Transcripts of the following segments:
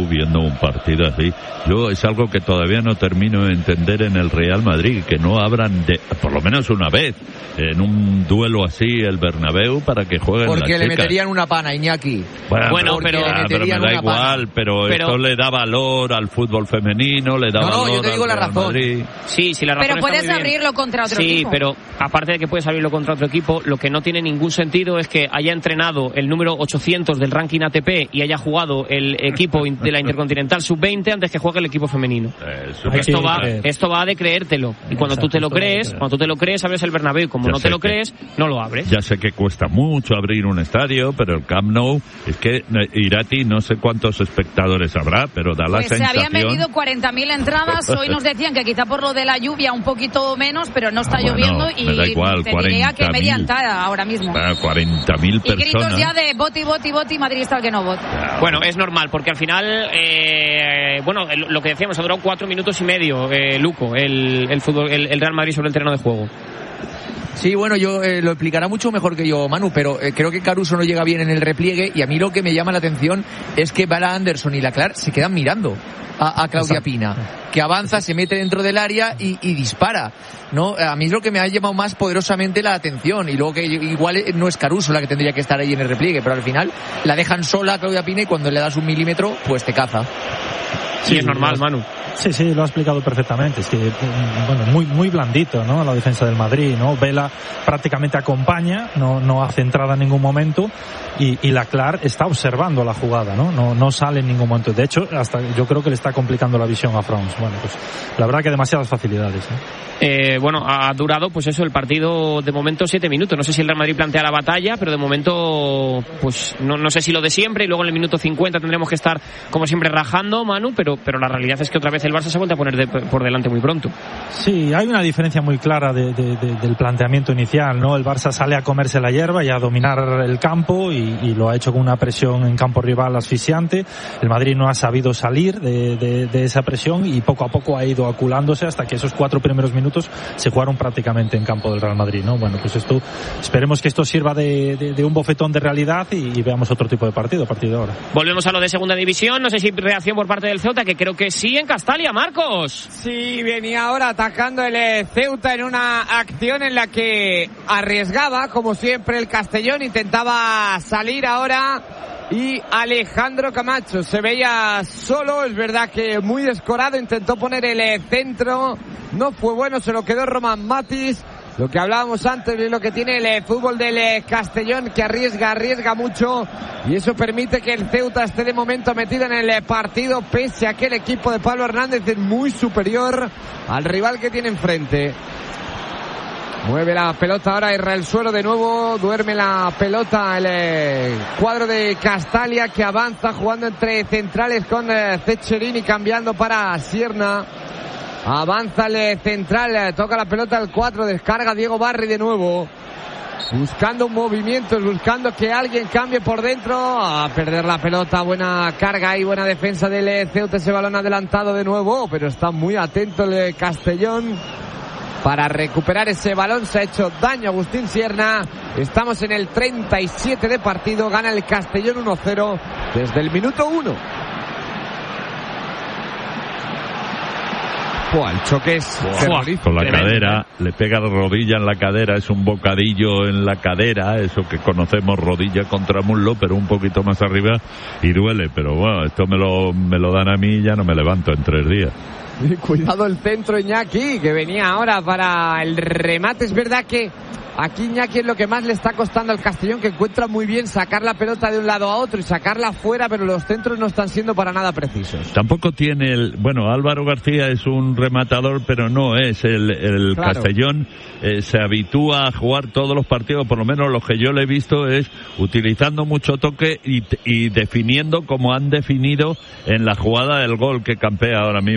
Bernabéu viendo un partido así. Luego es algo que todavía no termino de entender en el Real Madrid, que no abran por lo menos una vez en un duelo así el Bernabéu para que jueguen las chicas. Porque le meterían una pana, Iñaki. Bueno, pero me da igual, pero esto le da valor al fútbol femenino, le da valor yo te digo al la Real razón. Madrid. Sí, la razón. Pero puedes abrirlo contra otro equipo. Sí, pero aparte de que puedes abrirlo contra otro equipo, lo que no tiene ningún sentido es que haya entrenado el número 800 del ranking ATP y haya jugado el equipo de la Intercontinental Sub-20 antes que juegue el equipo femenino. Esto va de creértelo. Y cuando tú te lo crees, abres el Bernabéu. Como no te lo crees, no lo abres. Ya sé que cuesta mucho abrir un estadio, pero el Camp Nou, es que Irati no sé cuántos espectadores habrá, pero da la sensación... Se habían vendido 40.000 entradas, hoy nos decían que quizá por lo de la lluvia un poquito menos, pero no está lloviendo y me da igual, te diría que media entrada ahora mismo. 40.000 personas. Y gritos ya de Boti, Madrid está el que no vota. Bueno, es normal, porque al final, lo que decíamos, ha durado 4 minutos y medio, Luco, el Real Madrid sobre el terreno de juego. Sí, bueno, yo lo explicará mucho mejor que yo, Manu, pero creo que Caruso no llega bien en el repliegue y a mí lo que me llama la atención es que Bala Anderson y Leclerc se quedan mirando a Claudia Pina, que avanza, se mete dentro del área y dispara, ¿no? A mí es lo que me ha llamado más poderosamente la atención, y luego que igual no es Caruso la que tendría que estar ahí en el repliegue, pero al final la dejan sola a Claudia Pina y cuando le das 1 milímetro, pues te caza. Sí, es normal, Manu. Sí, lo ha explicado perfectamente. Es que, muy blandito, ¿no? La defensa del Madrid, ¿no? Vela prácticamente acompaña, no hace entrada en ningún momento, y Leclerc está observando la jugada, ¿no? No sale en ningún momento. De hecho, hasta yo creo que le está complicando la visión a France. Bueno, pues la verdad que demasiadas facilidades, ha durado, pues eso, el partido de momento 7 minutos. No sé si el Real Madrid plantea la batalla, pero de momento, pues no sé si lo de siempre, y luego en el minuto 50 tendremos que estar, como siempre, rajando, Manu, pero la realidad es que otra vez el Barça se vuelve a poner por delante muy pronto. Sí, hay una diferencia muy clara del planteamiento inicial, ¿no? El Barça sale a comerse la hierba y a dominar el campo y lo ha hecho con una presión en campo rival asfixiante. El Madrid no ha sabido salir de esa presión y poco a poco ha ido aculándose hasta que esos 4 primeros minutos se jugaron prácticamente en campo del Real Madrid, ¿no? Bueno, pues esperemos que esto sirva de un bofetón de realidad y veamos otro tipo de partido a partir de ahora. Volvemos a lo de segunda división. No sé si reacción por parte del Ceuta, que creo que sí, en Castalia, Marcos. Sí, venía ahora atacando el Ceuta en una acción en la que arriesgaba, como siempre, el Castellón. Intentaba salir ahora y Alejandro Camacho se veía solo, es verdad que muy descorado, intentó poner el centro, no fue bueno, se lo quedó Roman Matis. Lo que hablábamos antes de lo que tiene el fútbol del Castellón, que arriesga mucho, y eso permite que el Ceuta esté de momento metido en el partido, pese a que el equipo de Pablo Hernández es muy superior al rival que tiene enfrente. Mueve la pelota ahora Israel Suero de nuevo, duerme la pelota el cuadro de Castalia, que avanza jugando entre centrales con Cecherini, cambiando para Sierna. Avanza el central, toca la pelota al 4, descarga Diego Barry de nuevo, buscando movimientos, buscando que alguien cambie por dentro, a perder la pelota. Buena carga y buena defensa del Ceuta, ese balón adelantado de nuevo, pero está muy atento el Castellón para recuperar ese balón. Se ha hecho daño Agustín Sierna. Estamos en el 37 de partido, gana el Castellón 1-0 desde el minuto 1. El choque es con la cadera, le pega la rodilla en la cadera, es un bocadillo en la cadera, eso que conocemos, rodilla contra muslo, pero un poquito más arriba y duele. Pero bueno, esto me lo dan a mí y ya no me levanto en 3 días. Cuidado el centro, Iñaki, que venía ahora para el remate. Es verdad que aquí Iñaki es lo que más le está costando al Castellón, que encuentra muy bien sacar la pelota de un lado a otro y sacarla afuera, pero los centros no están siendo para nada precisos. Tampoco tiene Álvaro García es un rematador, pero no es el claro. Castellón se habitúa a jugar todos los partidos, por lo menos los que yo le he visto, es utilizando mucho toque y definiendo como han definido en la jugada del gol que campea ahora mismo en el Madrid.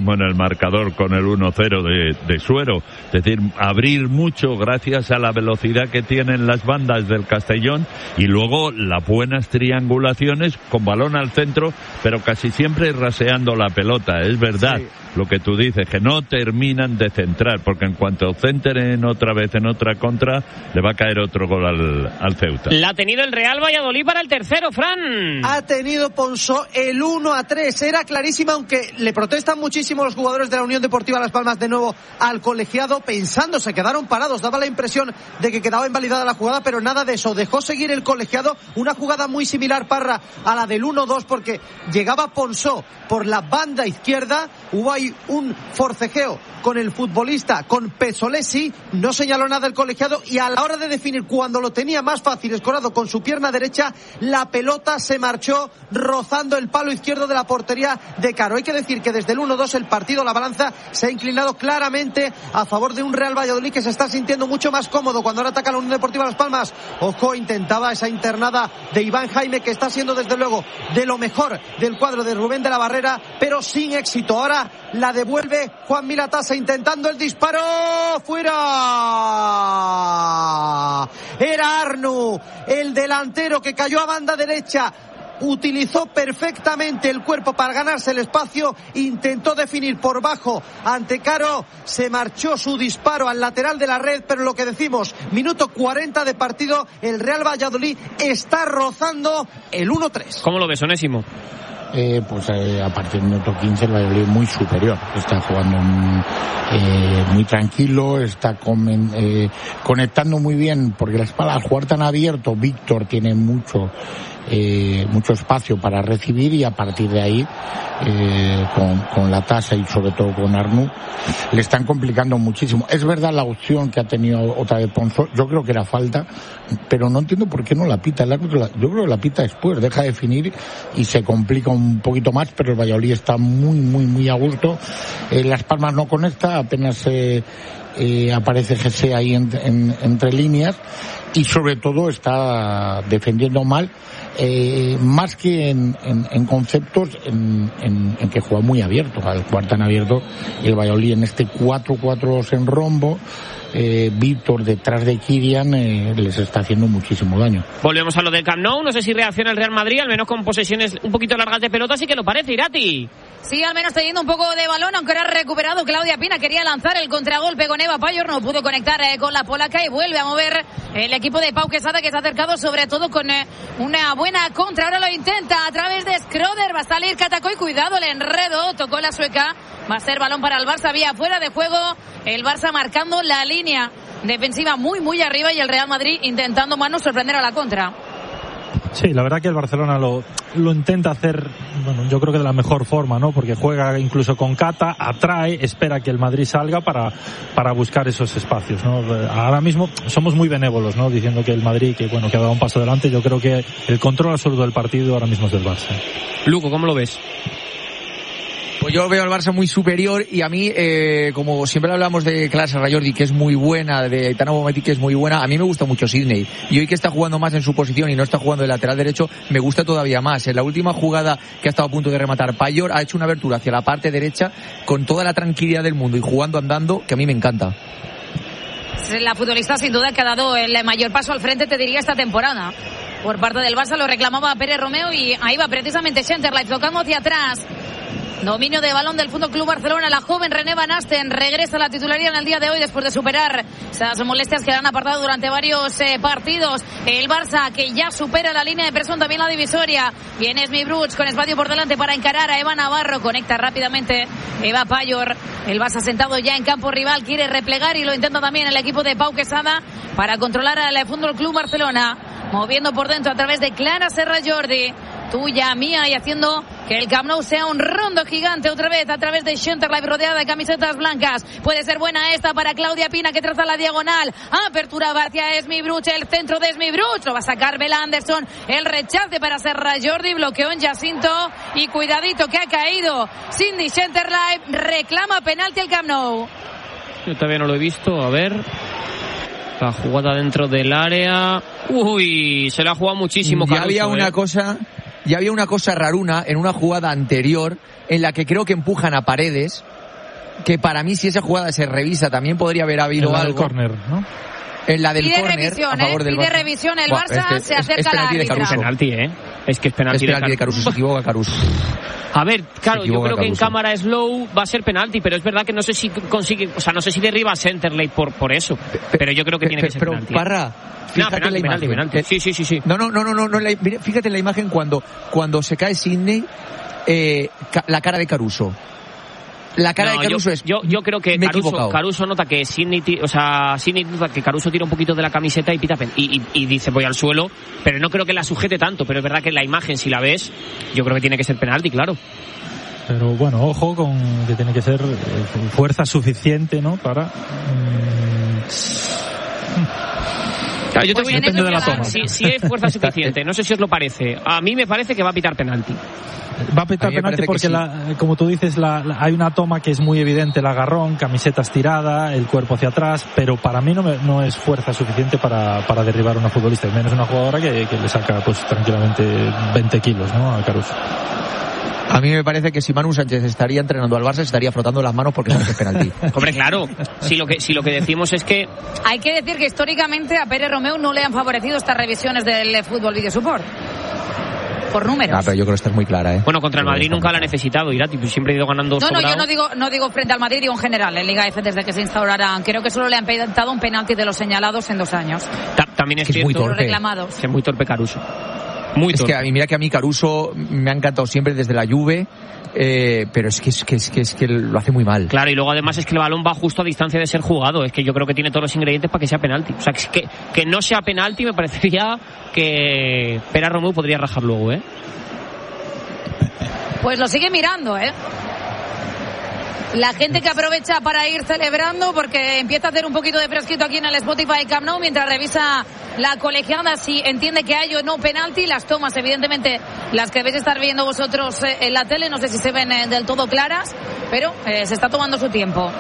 marcador con el 1-0 de Suero. Es decir, abrir mucho gracias a la velocidad que tienen las bandas del Castellón y luego las buenas triangulaciones con balón al centro, pero casi siempre raseando la pelota. Es verdad lo que tú dices, que no terminan de centrar, porque en cuanto centren otra vez en otra contra, le va a caer otro gol al Ceuta. La ha tenido el Real Valladolid para el tercero, Fran. Ha tenido Ponsó el 1-3. Era clarísima, aunque le protestan muchísimo los jugadores de la Unión Deportiva Las Palmas de nuevo al colegiado, pensando, se quedaron parados. Daba la impresión de que quedaba invalidada la jugada, pero nada de eso. Dejó seguir el colegiado. Una jugada muy similar, Parra, a la del 1-2, porque llegaba Ponsó por la banda izquierda. Hubo ahí un forcejeo con el futbolista, con Pesolesi, no señaló nada el colegiado, y a la hora de definir, cuando lo tenía más fácil, escorado con su pierna derecha, la pelota se marchó rozando el palo izquierdo de la portería de Caro. Hay que decir que desde el 1-2 el partido, la balanza se ha inclinado claramente a favor de un Real Valladolid que se está sintiendo mucho más cómodo cuando ahora ataca la Unión Deportiva Las Palmas. Ojo, intentaba esa internada de Iván Jaime, que está siendo desde luego de lo mejor del cuadro de Rubén de la Barrera, pero sin éxito. Ahora la devuelve Juan Milatasa intentando el disparo, fuera. Era Arnu, el delantero, que cayó a banda derecha. Utilizó perfectamente el cuerpo para ganarse el espacio, intentó definir por bajo ante Caro, se marchó su disparo al lateral de la red, pero lo que decimos, minuto 40 de partido, el Real Valladolid está rozando el 1-3. ¿Cómo lo ves, Onésimo? A partir del minuto 15 el Valladolid muy superior, está jugando muy tranquilo, está conectando muy bien, porque la espalda, al jugar tan abierto, Víctor tiene mucho espacio para recibir, y a partir de ahí con la tasa y sobre todo con Arnu le están complicando muchísimo. Es verdad la opción que ha tenido otra vez Ponsó, yo creo que era falta, pero no entiendo por qué no la pita el árbitro. Yo creo que la pita después, deja de definir y se complica un poquito más, pero el Valladolid está muy a gusto. Las Palmas no conecta, apenas aparece Jesse ahí entre líneas, y sobre todo está defendiendo mal, más que en conceptos, en que juega muy abierto. Al jugar tan abierto, el Valladolid en este 4-4 en rombo, Víctor detrás de Kirian, les está haciendo muchísimo daño. Volvemos a lo del Camp Nou. No sé si reacciona el Real Madrid, al menos con posesiones un poquito largas de pelota, sí que lo parece, Irati. Sí, al menos teniendo un poco de balón, aunque ahora ha recuperado Claudia Pina. Quería lanzar el contragolpe con Eva Payor, no pudo conectar con la polaca, y vuelve a mover el equipo de Pau Quesada, que se ha acercado sobre todo con una buena contra. Ahora lo intenta a través de Schröder, va a salir Catacoy, cuidado el enredo, tocó la sueca, va a ser balón para el Barça, vía fuera de juego, el Barça marcando la línea defensiva muy arriba, y el Real Madrid intentando, Manu, sorprender a la contra. Sí, la verdad que el Barcelona lo intenta hacer, bueno, yo creo que de la mejor forma, ¿no? Porque juega incluso con Cata, atrae, espera que el Madrid salga para buscar esos espacios, ¿no? Ahora mismo somos muy benévolos, ¿no? Diciendo que el Madrid, que ha dado un paso adelante. Yo creo que el control absoluto del partido ahora mismo es del Barça. Luco, ¿cómo lo ves? Pues yo veo al Barça muy superior, y a mí, como siempre hablamos de Clara Serrallordi, que es muy buena, de Aitana Bonmatí, que es muy buena, a mí me gusta mucho Sidney. Y hoy, que está jugando más en su posición y no está jugando de lateral derecho, me gusta todavía más. En la última jugada que ha estado a punto de rematar, Payor ha hecho una abertura hacia la parte derecha con toda la tranquilidad del mundo y jugando andando, que a mí me encanta. La futbolista sin duda que ha dado el mayor paso al frente, te diría, esta temporada. Por parte del Barça lo reclamaba Pérez Romeo, y ahí va precisamente Schenterleif tocando hacia atrás. Dominio de balón del Fútbol Club Barcelona. La joven René Van Asten regresa a la titularidad en el día de hoy después de superar esas molestias que le han apartado durante varios partidos. El Barça, que ya supera la línea de presión, también la divisoria. Viene Smith Bruch con espacio por delante para encarar a Eva Navarro. Conecta rápidamente Eva Payor. El Barça sentado ya en campo rival, quiere replegar, y lo intenta también el equipo de Pau Quesada para controlar al Fútbol Club Barcelona. Moviendo por dentro a través de Clara Serrallordi. Tuya, mía, y haciendo que el Camp Nou sea un rondo gigante otra vez a través de Schenterleif, rodeada de camisetas blancas. Puede ser buena esta para Claudia Pina, que traza la diagonal. Apertura hacia Smith Bruch, el centro de Smith Bruch. Lo va a sacar Bela Anderson. El rechace para Serrallordi, bloqueó en Jacinto, y cuidadito que ha caído Cindy Schenterleif. Reclama penalti el Camp Nou. Yo todavía no lo he visto, a ver. La jugada dentro del área. Uy, se la ha jugado muchísimo Caruso. Ya había una cosa raruna en una jugada anterior en la que creo que empujan a Paredes, que para mí, si esa jugada se revisa, también podría haber habido algo. Córner, ¿no? En la del pide córner, revisión, a favor del pide Barça. revisión el Barça, se acerca a la árbitra. Es penalti, es que es penalti, de Caruso. Se equivoca Caruso. A ver, claro, yo creo que en Caruso. cámara slow va a ser penalti, pero es verdad que no sé si consigue, o sea, no sé si derriba a Centerley por eso, pero yo creo que tiene que ser penalti. Pero, Parra, fíjate en la imagen. Penalti. Sí. No, fíjate en la imagen cuando se cae Sidney, la cara de Caruso. La cara de Caruso yo creo que Caruso nota que Sidney nota que Caruso tira un poquito de la camiseta y pita y dice voy al suelo, pero no creo que la sujete tanto, pero es verdad que la imagen, si la ves, yo creo que tiene que ser penalti, claro. Pero bueno, ojo con que tiene que ser fuerza suficiente, ¿no? Para claro, yo te voy a depende de la toma. Si hay fuerza suficiente, no sé si os lo parece. A mí me parece que va a pitar penalti. Va a pitar penalti porque, sí. Como tú dices, hay una toma que es muy evidente, el agarrón, camiseta estirada, el cuerpo hacia atrás, pero para mí no es fuerza suficiente para derribar a una futbolista, y menos una jugadora que le saca pues tranquilamente 20 kilos, ¿no? A Caruso. A mí me parece que si Manu Sánchez estaría entrenando al Barça, se estaría frotando las manos porque sabe que es penalti. Hombre, claro. Si lo que decimos es que... Hay que decir que históricamente a Pere Romeu no le han favorecido estas revisiones del Fútbol Video Support. Por números. Pero yo creo que esta es muy clara, ¿eh? Bueno, contra el Madrid nunca la ha necesitado, Irati, pues siempre ha ido ganando sobrado. No, yo no digo frente al Madrid, digo en general, en Liga F desde que se instaurara. Creo que solo le han dado un penalti de los señalados en 2 años. También es muy torpe. Reclamados. Es muy torpe Caruso. Muy torpe. Es que a mí Caruso me ha encantado siempre desde la Juve. Pero es que lo hace muy mal. Claro, y luego además es que el balón va justo a distancia de ser jugado. Es que yo creo que tiene todos los ingredientes para que sea penalti. O sea, que no sea penalti me parecería que Pere Romeu podría rajar luego, ¿eh? Pues lo sigue mirando, ¿eh? La gente que aprovecha para ir celebrando porque empieza a hacer un poquito de fresquito aquí en el Spotify Camp Nou mientras revisa la colegiada si entiende que hay o no penalti. Las tomas, evidentemente, las que debéis estar viendo vosotros en la tele, no sé si se ven del todo claras, pero se está tomando su tiempo.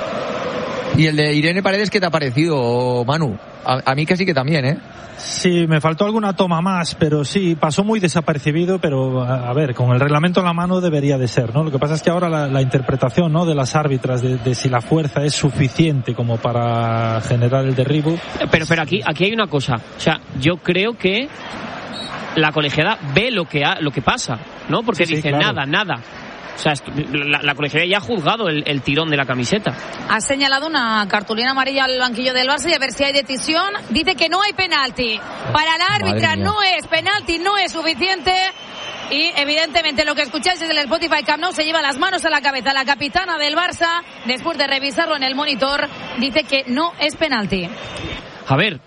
¿Y el de Irene Paredes qué te ha parecido, Manu? A mí casi que también, ¿eh? Sí, me faltó alguna toma más, pero sí, pasó muy desapercibido, pero a ver, con el reglamento en la mano debería de ser, ¿no? Lo que pasa es que ahora la interpretación, ¿no?, de las árbitras de si la fuerza es suficiente como para generar el derribo. Pero aquí hay una cosa, o sea, yo creo que la colegiada ve lo que pasa, ¿no? Porque sí, dice claro. nada. O sea, la colegiada ya ha juzgado el tirón de la camiseta. Ha señalado una cartulina amarilla al banquillo del Barça y a ver si hay decisión. Dice que no hay penalti. Para la árbitra no es penalti, no es suficiente. Y evidentemente lo que escucháis desde el Spotify Camp Nou se lleva las manos a la cabeza. La capitana del Barça, después de revisarlo en el monitor, dice que no es penalti. A ver,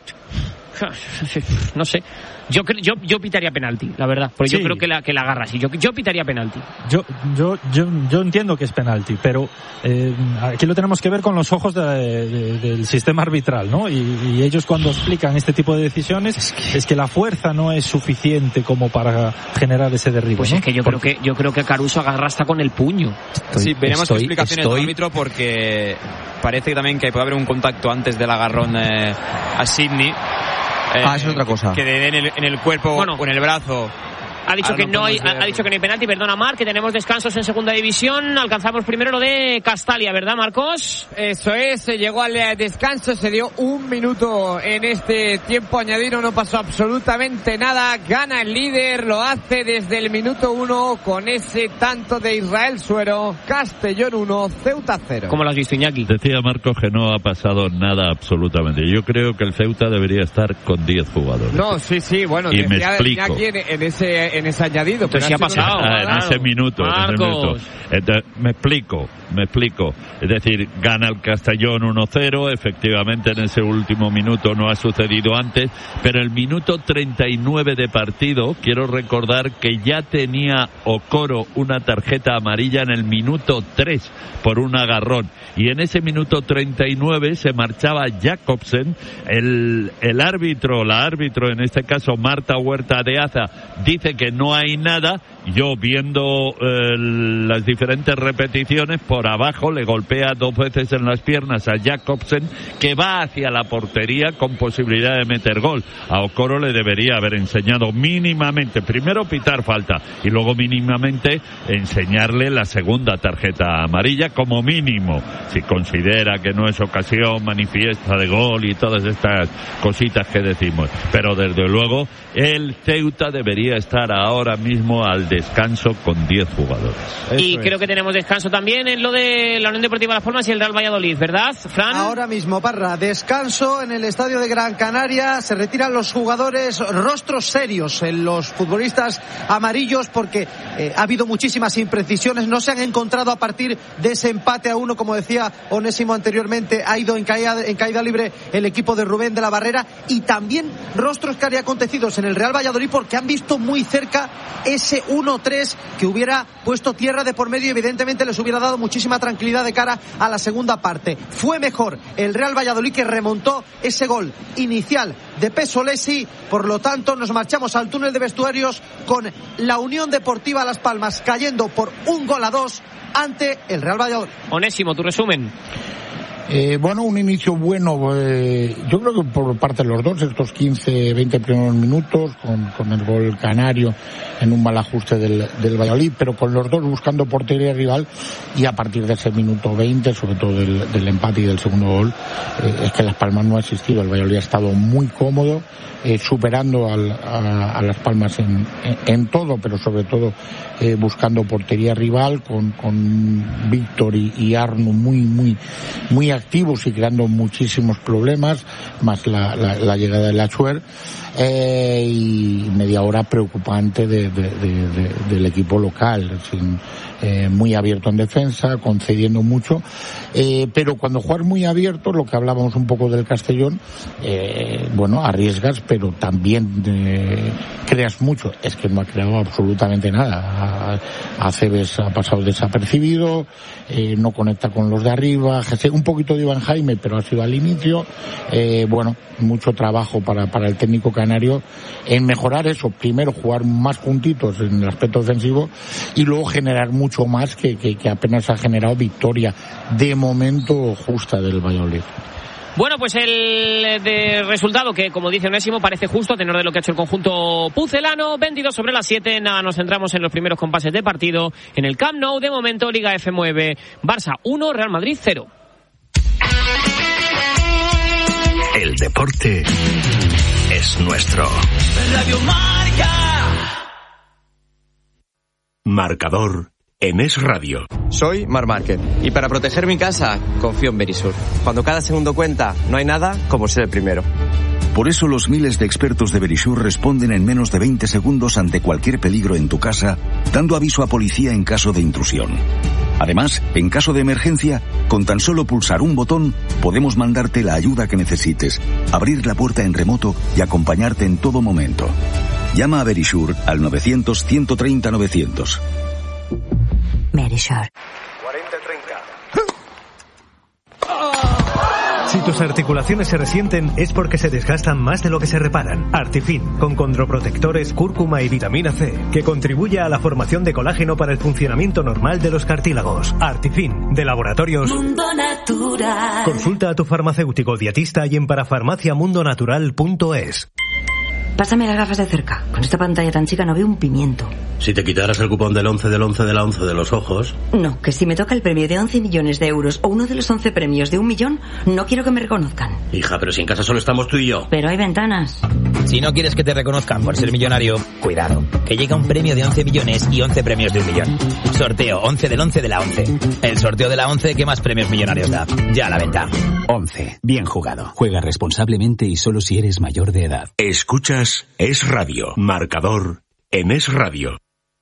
no sé. Yo pitaría penalti, la verdad, porque sí. Yo creo que la agarra así. Yo pitaría penalti. Yo entiendo que es penalti, pero aquí lo tenemos que ver con los ojos del sistema arbitral, ¿no? Y ellos cuando explican este tipo de decisiones es que la fuerza no es suficiente como para generar ese derribo. Pues ¿no? Es que yo creo que Caruso agarra hasta con el puño. Sí, veremos explicaciones del árbitro porque parece también que puede haber un contacto antes del agarrón a Sidney. Eso es otra cosa. Que den en el cuerpo o en el brazo. Ha dicho que no hay penalti, perdona Marc, que tenemos descansos en segunda división. Alcanzamos primero lo de Castalia, ¿verdad, Marcos? Eso es, se llegó al descanso, se dio 1 minuto en este tiempo añadido, no pasó absolutamente nada, gana el líder, lo hace desde el minuto 1 con ese tanto de Israel Suero, Castellón 1, Ceuta 0. ¿Cómo lo has visto, Iñaki? Decía Marcos que no ha pasado nada absolutamente. Yo creo que el Ceuta debería estar con 10 jugadores. No, sí, bueno, y me explico. Iñaki en ese añadido. Entonces sí ha pasado. En ese minuto. Entonces, me explico. Es decir, gana el Castellón 1-0, efectivamente en ese último minuto no ha sucedido antes, pero el minuto 39 de partido, quiero recordar que ya tenía Okoro una tarjeta amarilla en el minuto 3 por un agarrón, y en ese minuto 39 se marchaba Jacobsen, el árbitro, la árbitro en este caso Marta Huerta de Aza, dice que no hay nada, yo viendo las diferentes repeticiones, por abajo le golpea 2 veces en las piernas a Jakobsen, que va hacia la portería con posibilidad de meter gol. A Okoro le debería haber enseñado mínimamente, primero pitar falta y luego mínimamente enseñarle la segunda tarjeta amarilla como mínimo, si considera que no es ocasión manifiesta de gol y todas estas cositas que decimos. Pero desde luego el Ceuta debería estar ahora mismo al descanso con 10 jugadores. Y creo que tenemos descanso también en lo de la Unión Deportiva Las Palmas y el Real Valladolid, ¿verdad, Fran? Ahora mismo, Parra, descanso en el estadio de Gran Canaria. Se retiran los jugadores, rostros serios en los futbolistas amarillos, porque ha habido muchísimas imprecisiones. No se han encontrado a partir de ese empate a 1, como decía Onésimo anteriormente. Ha ido en caída libre el equipo de Rubén de la Barrera, y también rostros que habría acontecido en el Real Valladolid, porque han visto muy cerca ese 1-3 que hubiera puesto tierra de por medio y evidentemente les hubiera dado muchísima tranquilidad de cara a la segunda parte. Fue mejor el Real Valladolid, que remontó ese gol inicial de Pesolesi. Por lo tanto, nos marchamos al túnel de vestuarios con la Unión Deportiva Las Palmas cayendo por 1-2 ante el Real Valladolid. Onésimo, tu resumen. Bueno, un inicio bueno, yo creo que por parte de los dos, estos 15-20 primeros minutos, con el gol canario en un mal ajuste del Valladolid, pero con los dos buscando portería rival, y a partir de ese minuto 20, sobre todo del empate y del segundo gol, es que Las Palmas no ha existido. El Valladolid ha estado muy cómodo, superando a Las Palmas en todo, pero sobre todo buscando portería rival, con Víctor y Arno muy activos y creando muchísimos problemas, más la llegada de Lachuer, y media hora preocupante del equipo local, muy abierto en defensa, concediendo mucho, pero cuando juegas muy abierto, lo que hablábamos un poco del Castellón, bueno, arriesgas, pero también creas mucho. Es que no ha creado absolutamente nada. Aceves ha pasado desapercibido, no conecta con los de arriba, un poquito de Iván Jaime, pero ha sido al inicio. Bueno, mucho trabajo para el técnico canario en mejorar eso. Primero, jugar más juntitos en el aspecto ofensivo, y luego generar mucho más, que apenas ha generado victoria de momento justa del Valladolid. Bueno, pues el de resultado que, como dice Onésimo, parece justo a tenor de lo que ha hecho el conjunto pucelano. 22:07, nada, nos centramos en los primeros compases de partido en el Camp Nou. De momento, Liga F9, Barça 1, Real Madrid 0. El deporte es nuestro. Radio Marca. Marcador en Es Radio. Soy Marc Márquez y para proteger mi casa confío en Verisur. Cuando cada segundo cuenta, no hay nada como ser el primero. Por eso los miles de expertos de Verisur responden en menos de 20 segundos ante cualquier peligro en tu casa, dando aviso a policía en caso de intrusión. Además, en caso de emergencia, con tan solo pulsar un botón, podemos mandarte la ayuda que necesites, abrir la puerta en remoto y acompañarte en todo momento. Llama a Verisur al 900-130-900. Verisur. 40-30. Si tus articulaciones se resienten es porque se desgastan más de lo que se reparan. Artifin, con condroprotectores, cúrcuma y vitamina C, que contribuye a la formación de colágeno para el funcionamiento normal de los cartílagos. Artifin, de Laboratorios Mundo Natural. Consulta a tu farmacéutico dietista y en parafarmaciamundonatural.es. Pásame las gafas de cerca. Con esta pantalla tan chica no veo un pimiento. Si te quitaras el cupón del 11 del 11 de la 11 de los ojos... No, que si me toca el premio de 11 millones de euros o uno de los 11 premios de 1 millón, no quiero que me reconozcan. Hija, pero si en casa solo estamos tú y yo. Pero hay ventanas. Si no quieres que te reconozcan por ser millonario, cuidado, que llega un premio de 11 millones y 11 premios de 1 millón. Sorteo 11 del 11 de la 11. El sorteo de la 11 que más premios millonarios da. Ya a la venta. 11. Bien jugado. Juega responsablemente y solo si eres mayor de edad. Escuchas Es Radio. Marcador en Es Radio.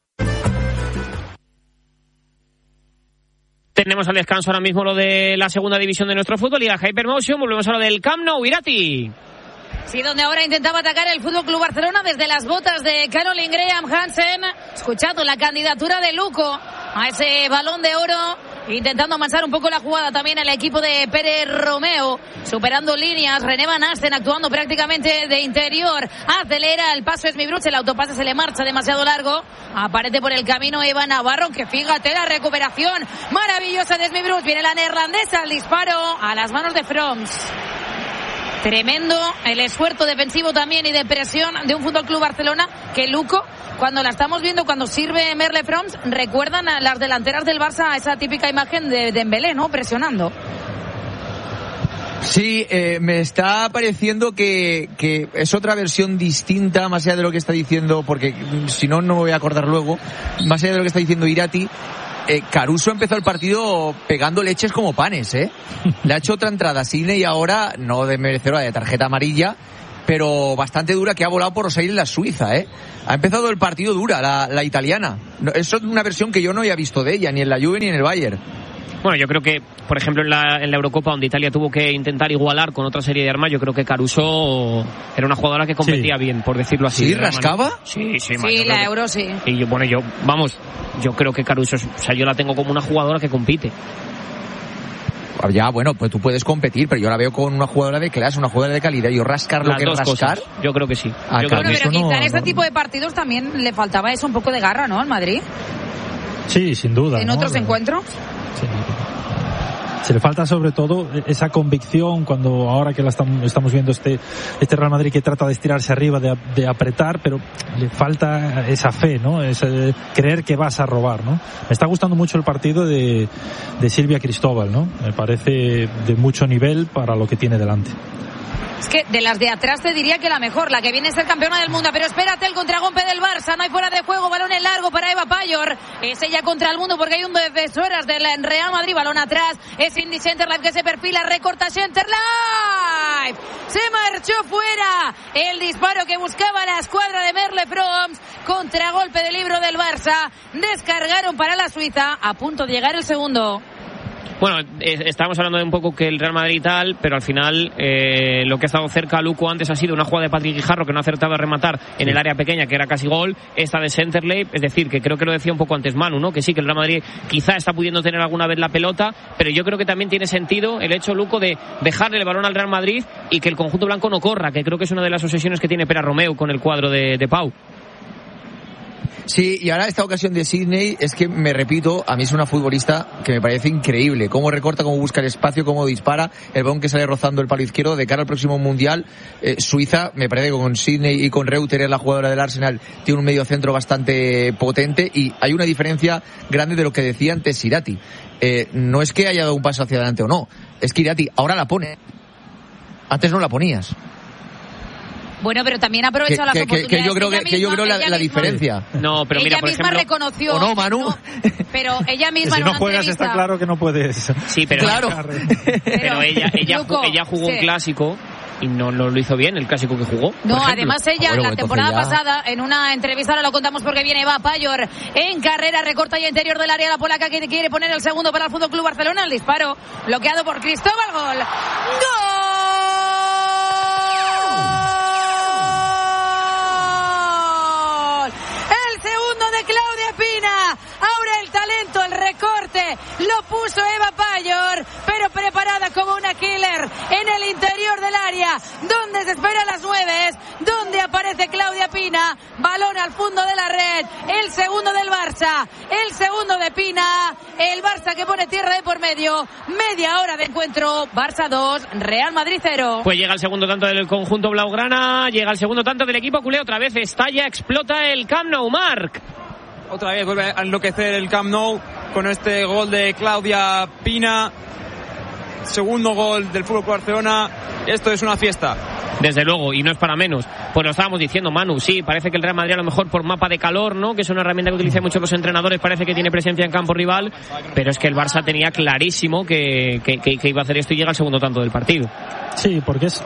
Tenemos al descanso ahora mismo lo de la segunda división de nuestro fútbol, Liga Hypermotion. Volvemos a lo del Camp Nou, Irati. Sí, donde ahora intentaba atacar el Fútbol Club Barcelona desde las botas de Caroline Graham Hansen, escuchando la candidatura de Luco a ese Balón de Oro intentando avanzar un poco la jugada también el equipo de Pérez Romeo, superando líneas. René Van Asten actuando prácticamente de interior, acelera el paso Smith Brooks, el autopase se le marcha demasiado largo, aparece por el camino Eva Navarro, que fíjate la recuperación maravillosa de Smith Brooks, viene la neerlandesa, el disparo a las manos de Froms. Tremendo el esfuerzo defensivo también y de presión de un Fútbol Club Barcelona que, Luco, cuando la estamos viendo, cuando sirve Merle Froms, recuerdan a las delanteras del Barça esa típica imagen de Dembélé, ¿no? Presionando. Sí, me está pareciendo que es otra versión distinta, más allá de lo que está diciendo, porque si no, no me voy a acordar luego, más allá de lo que está diciendo Irati. Caruso empezó el partido pegando leches como panes, Le ha hecho otra entrada a Sidney y ahora, no de merecedora de tarjeta amarilla, pero bastante dura, que ha volado por los aires la Suiza, Ha empezado el partido dura, la italiana. Eso es una versión que yo no había visto de ella, ni en la Juve ni en el Bayern. Bueno, yo creo que, por ejemplo, en la Eurocopa, donde Italia tuvo que intentar igualar con otra serie de armas, yo creo que Caruso era una jugadora que competía bien, por decirlo así. ¿Sí? ¿Rascaba? Sí, Sí, la Euro sí. Y yo creo que Caruso, o sea, yo la tengo como una jugadora que compite. Ya, bueno, pues tú puedes competir, pero yo la veo con una jugadora de clase, una jugadora de calidad. Yo rascar lo que es rascar. Yo creo que sí. Pero quizá en este tipo de partidos también le faltaba eso, un poco de garra, ¿no? Al Madrid. Sí, sin duda. ¿En otros encuentros? Sí. Se le falta sobre todo esa convicción cuando ahora que la estamos viendo este Real Madrid que trata de estirarse arriba, de apretar, pero le falta esa fe, ¿no? Creer que vas a robar, ¿no? Me está gustando mucho el partido de Silvia Cristóbal, ¿no? Me parece de mucho nivel para lo que tiene delante. Es que de las de atrás te diría que la mejor, la que viene a ser campeona del mundo. Pero espérate, el contragolpe del Barça, no hay fuera de juego, balón en largo para Eva Payor. Es ella contra el mundo porque hay un defensoras del Real Madrid, balón atrás. Es Cindy Centerlife que se perfila, recorta Centerlife. Se marchó fuera. El disparo que buscaba la escuadra de Merle Froms. Contragolpe del libro del Barça. Descargaron para la Suiza, a punto de llegar el segundo. Bueno, estábamos hablando de un poco que el Real Madrid y tal, pero al final lo que ha estado cerca Luco antes ha sido una jugada de Patrick Guijarro que no ha acertado a rematar en el área pequeña, que era casi gol, esta de Centerley, es decir, que creo que lo decía un poco antes Manu, ¿no? Que sí, que el Real Madrid quizá está pudiendo tener alguna vez la pelota, pero yo creo que también tiene sentido el hecho, Luco, de dejarle el balón al Real Madrid y que el conjunto blanco no corra, que creo que es una de las obsesiones que tiene Pérez Romeo con el cuadro de Pau. Sí, y ahora esta ocasión de Sidney es que, me repito, a mí es una futbolista que me parece increíble. Cómo recorta, cómo busca el espacio, cómo dispara, el balón que sale rozando el palo izquierdo de cara al próximo Mundial. Suiza, me parece que con Sidney y con Reuter, la jugadora del Arsenal, tiene un medio centro bastante potente y hay una diferencia grande de lo que decía antes Irati. No es que haya dado un paso hacia adelante o no, es que Irati ahora la pone. Antes no la ponías. Bueno, pero también ha aprovechado las oportunidades. Que yo creo la diferencia. No, pero mira, por misma ejemplo, reconoció. ¿O no, Manu? No, pero ella misma si en no una juegas entrevista... está claro que no puedes. Sí, pero claro. Pero ella jugó un clásico y no lo hizo bien, el clásico que jugó. No, además ella la temporada pasada, en una entrevista, ahora lo contamos porque viene Eva Payor en carrera, recorta ya interior del área la polaca que quiere poner el segundo para el Fútbol Club Barcelona. El disparo bloqueado por Cristóbal. ¡Gol! Claudia Pina, ahora el talento, el recorte, lo puso Eva Payor, pero preparada como una killer en el interior del área, donde se espera las 9, donde aparece Claudia Pina, balón al fondo de la red, el segundo del Barça, el segundo de Pina, el Barça que pone tierra de por medio, media hora de encuentro, Barça 2, Real Madrid 0. Pues llega el segundo tanto del conjunto blaugrana, llega el segundo tanto del equipo culé, otra vez estalla, explota el Camp Nou, Marc. Otra vez vuelve a enloquecer el Camp Nou con este gol de Claudia Pina. Segundo gol del Fútbol Club Barcelona. Esto es una fiesta. Desde luego, y no es para menos. Pues lo estábamos diciendo, Manu, sí, parece que el Real Madrid a lo mejor por mapa de calor, ¿no? Que es una herramienta que utilizan muchos los entrenadores, parece que tiene presencia en campo rival, pero es que el Barça tenía clarísimo que iba a hacer esto y llega el segundo tanto del partido. Sí, porque es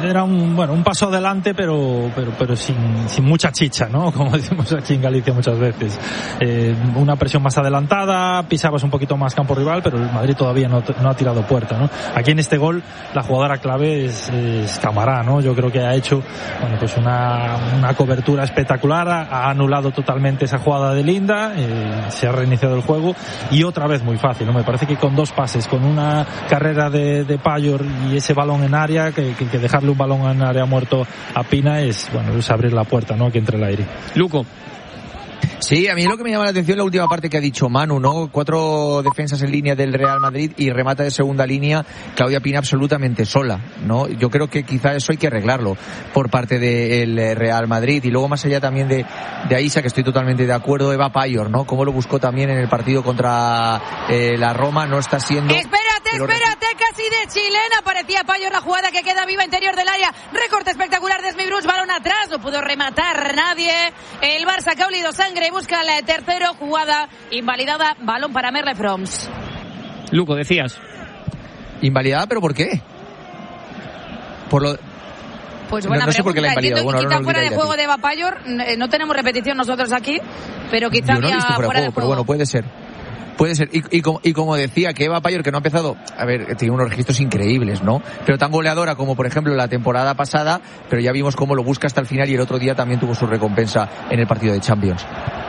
era un paso adelante, pero sin mucha chicha, ¿no? Como decimos aquí en Galicia muchas veces. Una presión más adelantada, pisabas un poquito más campo rival, pero el Madrid todavía no ha tirado puerta, ¿no? Aquí en este gol la jugadora clave es Camará, ¿no? Yo creo que ha hecho pues una cobertura espectacular, ha anulado totalmente esa jugada de Linda, se ha reiniciado el juego y otra vez muy fácil, ¿no? Me parece que con 2 pases, con una carrera de Payor y ese balón en área, que dejarle un balón en área muerto a Pina es abrir la puerta, ¿no? Que entre el aire. Luco. Sí, a mí lo que me llama la atención es la última parte que ha dicho Manu, ¿no? 4 defensas en línea del Real Madrid y remata de segunda línea Claudia Pina absolutamente sola, ¿no? Yo creo que quizá eso hay que arreglarlo por parte del Real Madrid. Y luego, más allá también de Aisa, que estoy totalmente de acuerdo, Eva Payor, ¿no? Como lo buscó también en el partido contra la Roma, no está siendo... Espérate, casi de chilena. Parecía Payor la jugada que queda viva interior del área. Recorte espectacular de Smith-Bruce, balón atrás, no pudo rematar nadie. El Barça que ha olido sangre, busca el tercero, jugada invalidada, balón para Merle Froms. Luco, decías. ¿Invalidada? ¿Pero por qué? Por lo... Pues buena no sé por qué la ha invalidado. Bueno, quizá fuera de juego de Eva Payor, no tenemos repetición nosotros aquí, pero quizá yo no he visto fuera de juego, pero bueno, puede ser. Puede ser, y como decía, que Eva Payor, que no ha empezado, a ver, tiene unos registros increíbles, ¿no? Pero tan goleadora como, por ejemplo, la temporada pasada, pero ya vimos cómo lo busca hasta el final y el otro día también tuvo su recompensa en el partido de Champions.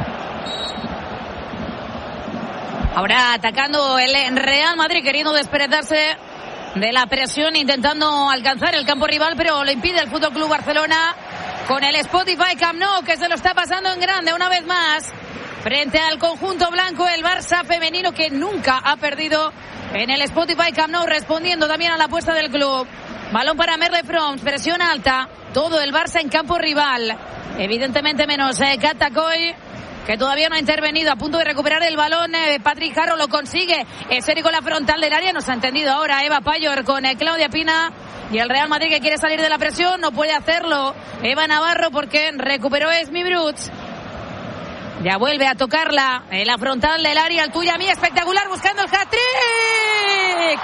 Ahora atacando el Real Madrid, queriendo desperezarse de la presión, intentando alcanzar el campo rival, pero lo impide el Fútbol Club Barcelona con el Spotify Camp Nou, que se lo está pasando en grande una vez más. Frente al conjunto blanco, el Barça femenino, que nunca ha perdido en el Spotify Camp Nou, respondiendo también a la apuesta del club. Balón para Merle Froms, presión alta, todo el Barça en campo rival. Evidentemente menos Cata Coll, que todavía no ha intervenido, a punto de recuperar el balón. Patrick Harrow lo consigue, serie con la frontal del área, nos ha entendido ahora Eva Payor con Claudia Pina. Y el Real Madrid, que quiere salir de la presión, no puede hacerlo Eva Navarro, porque recuperó Smith-Bruce. Ya vuelve a tocarla en la frontal del área, el tuya mía, espectacular, buscando el hat-trick.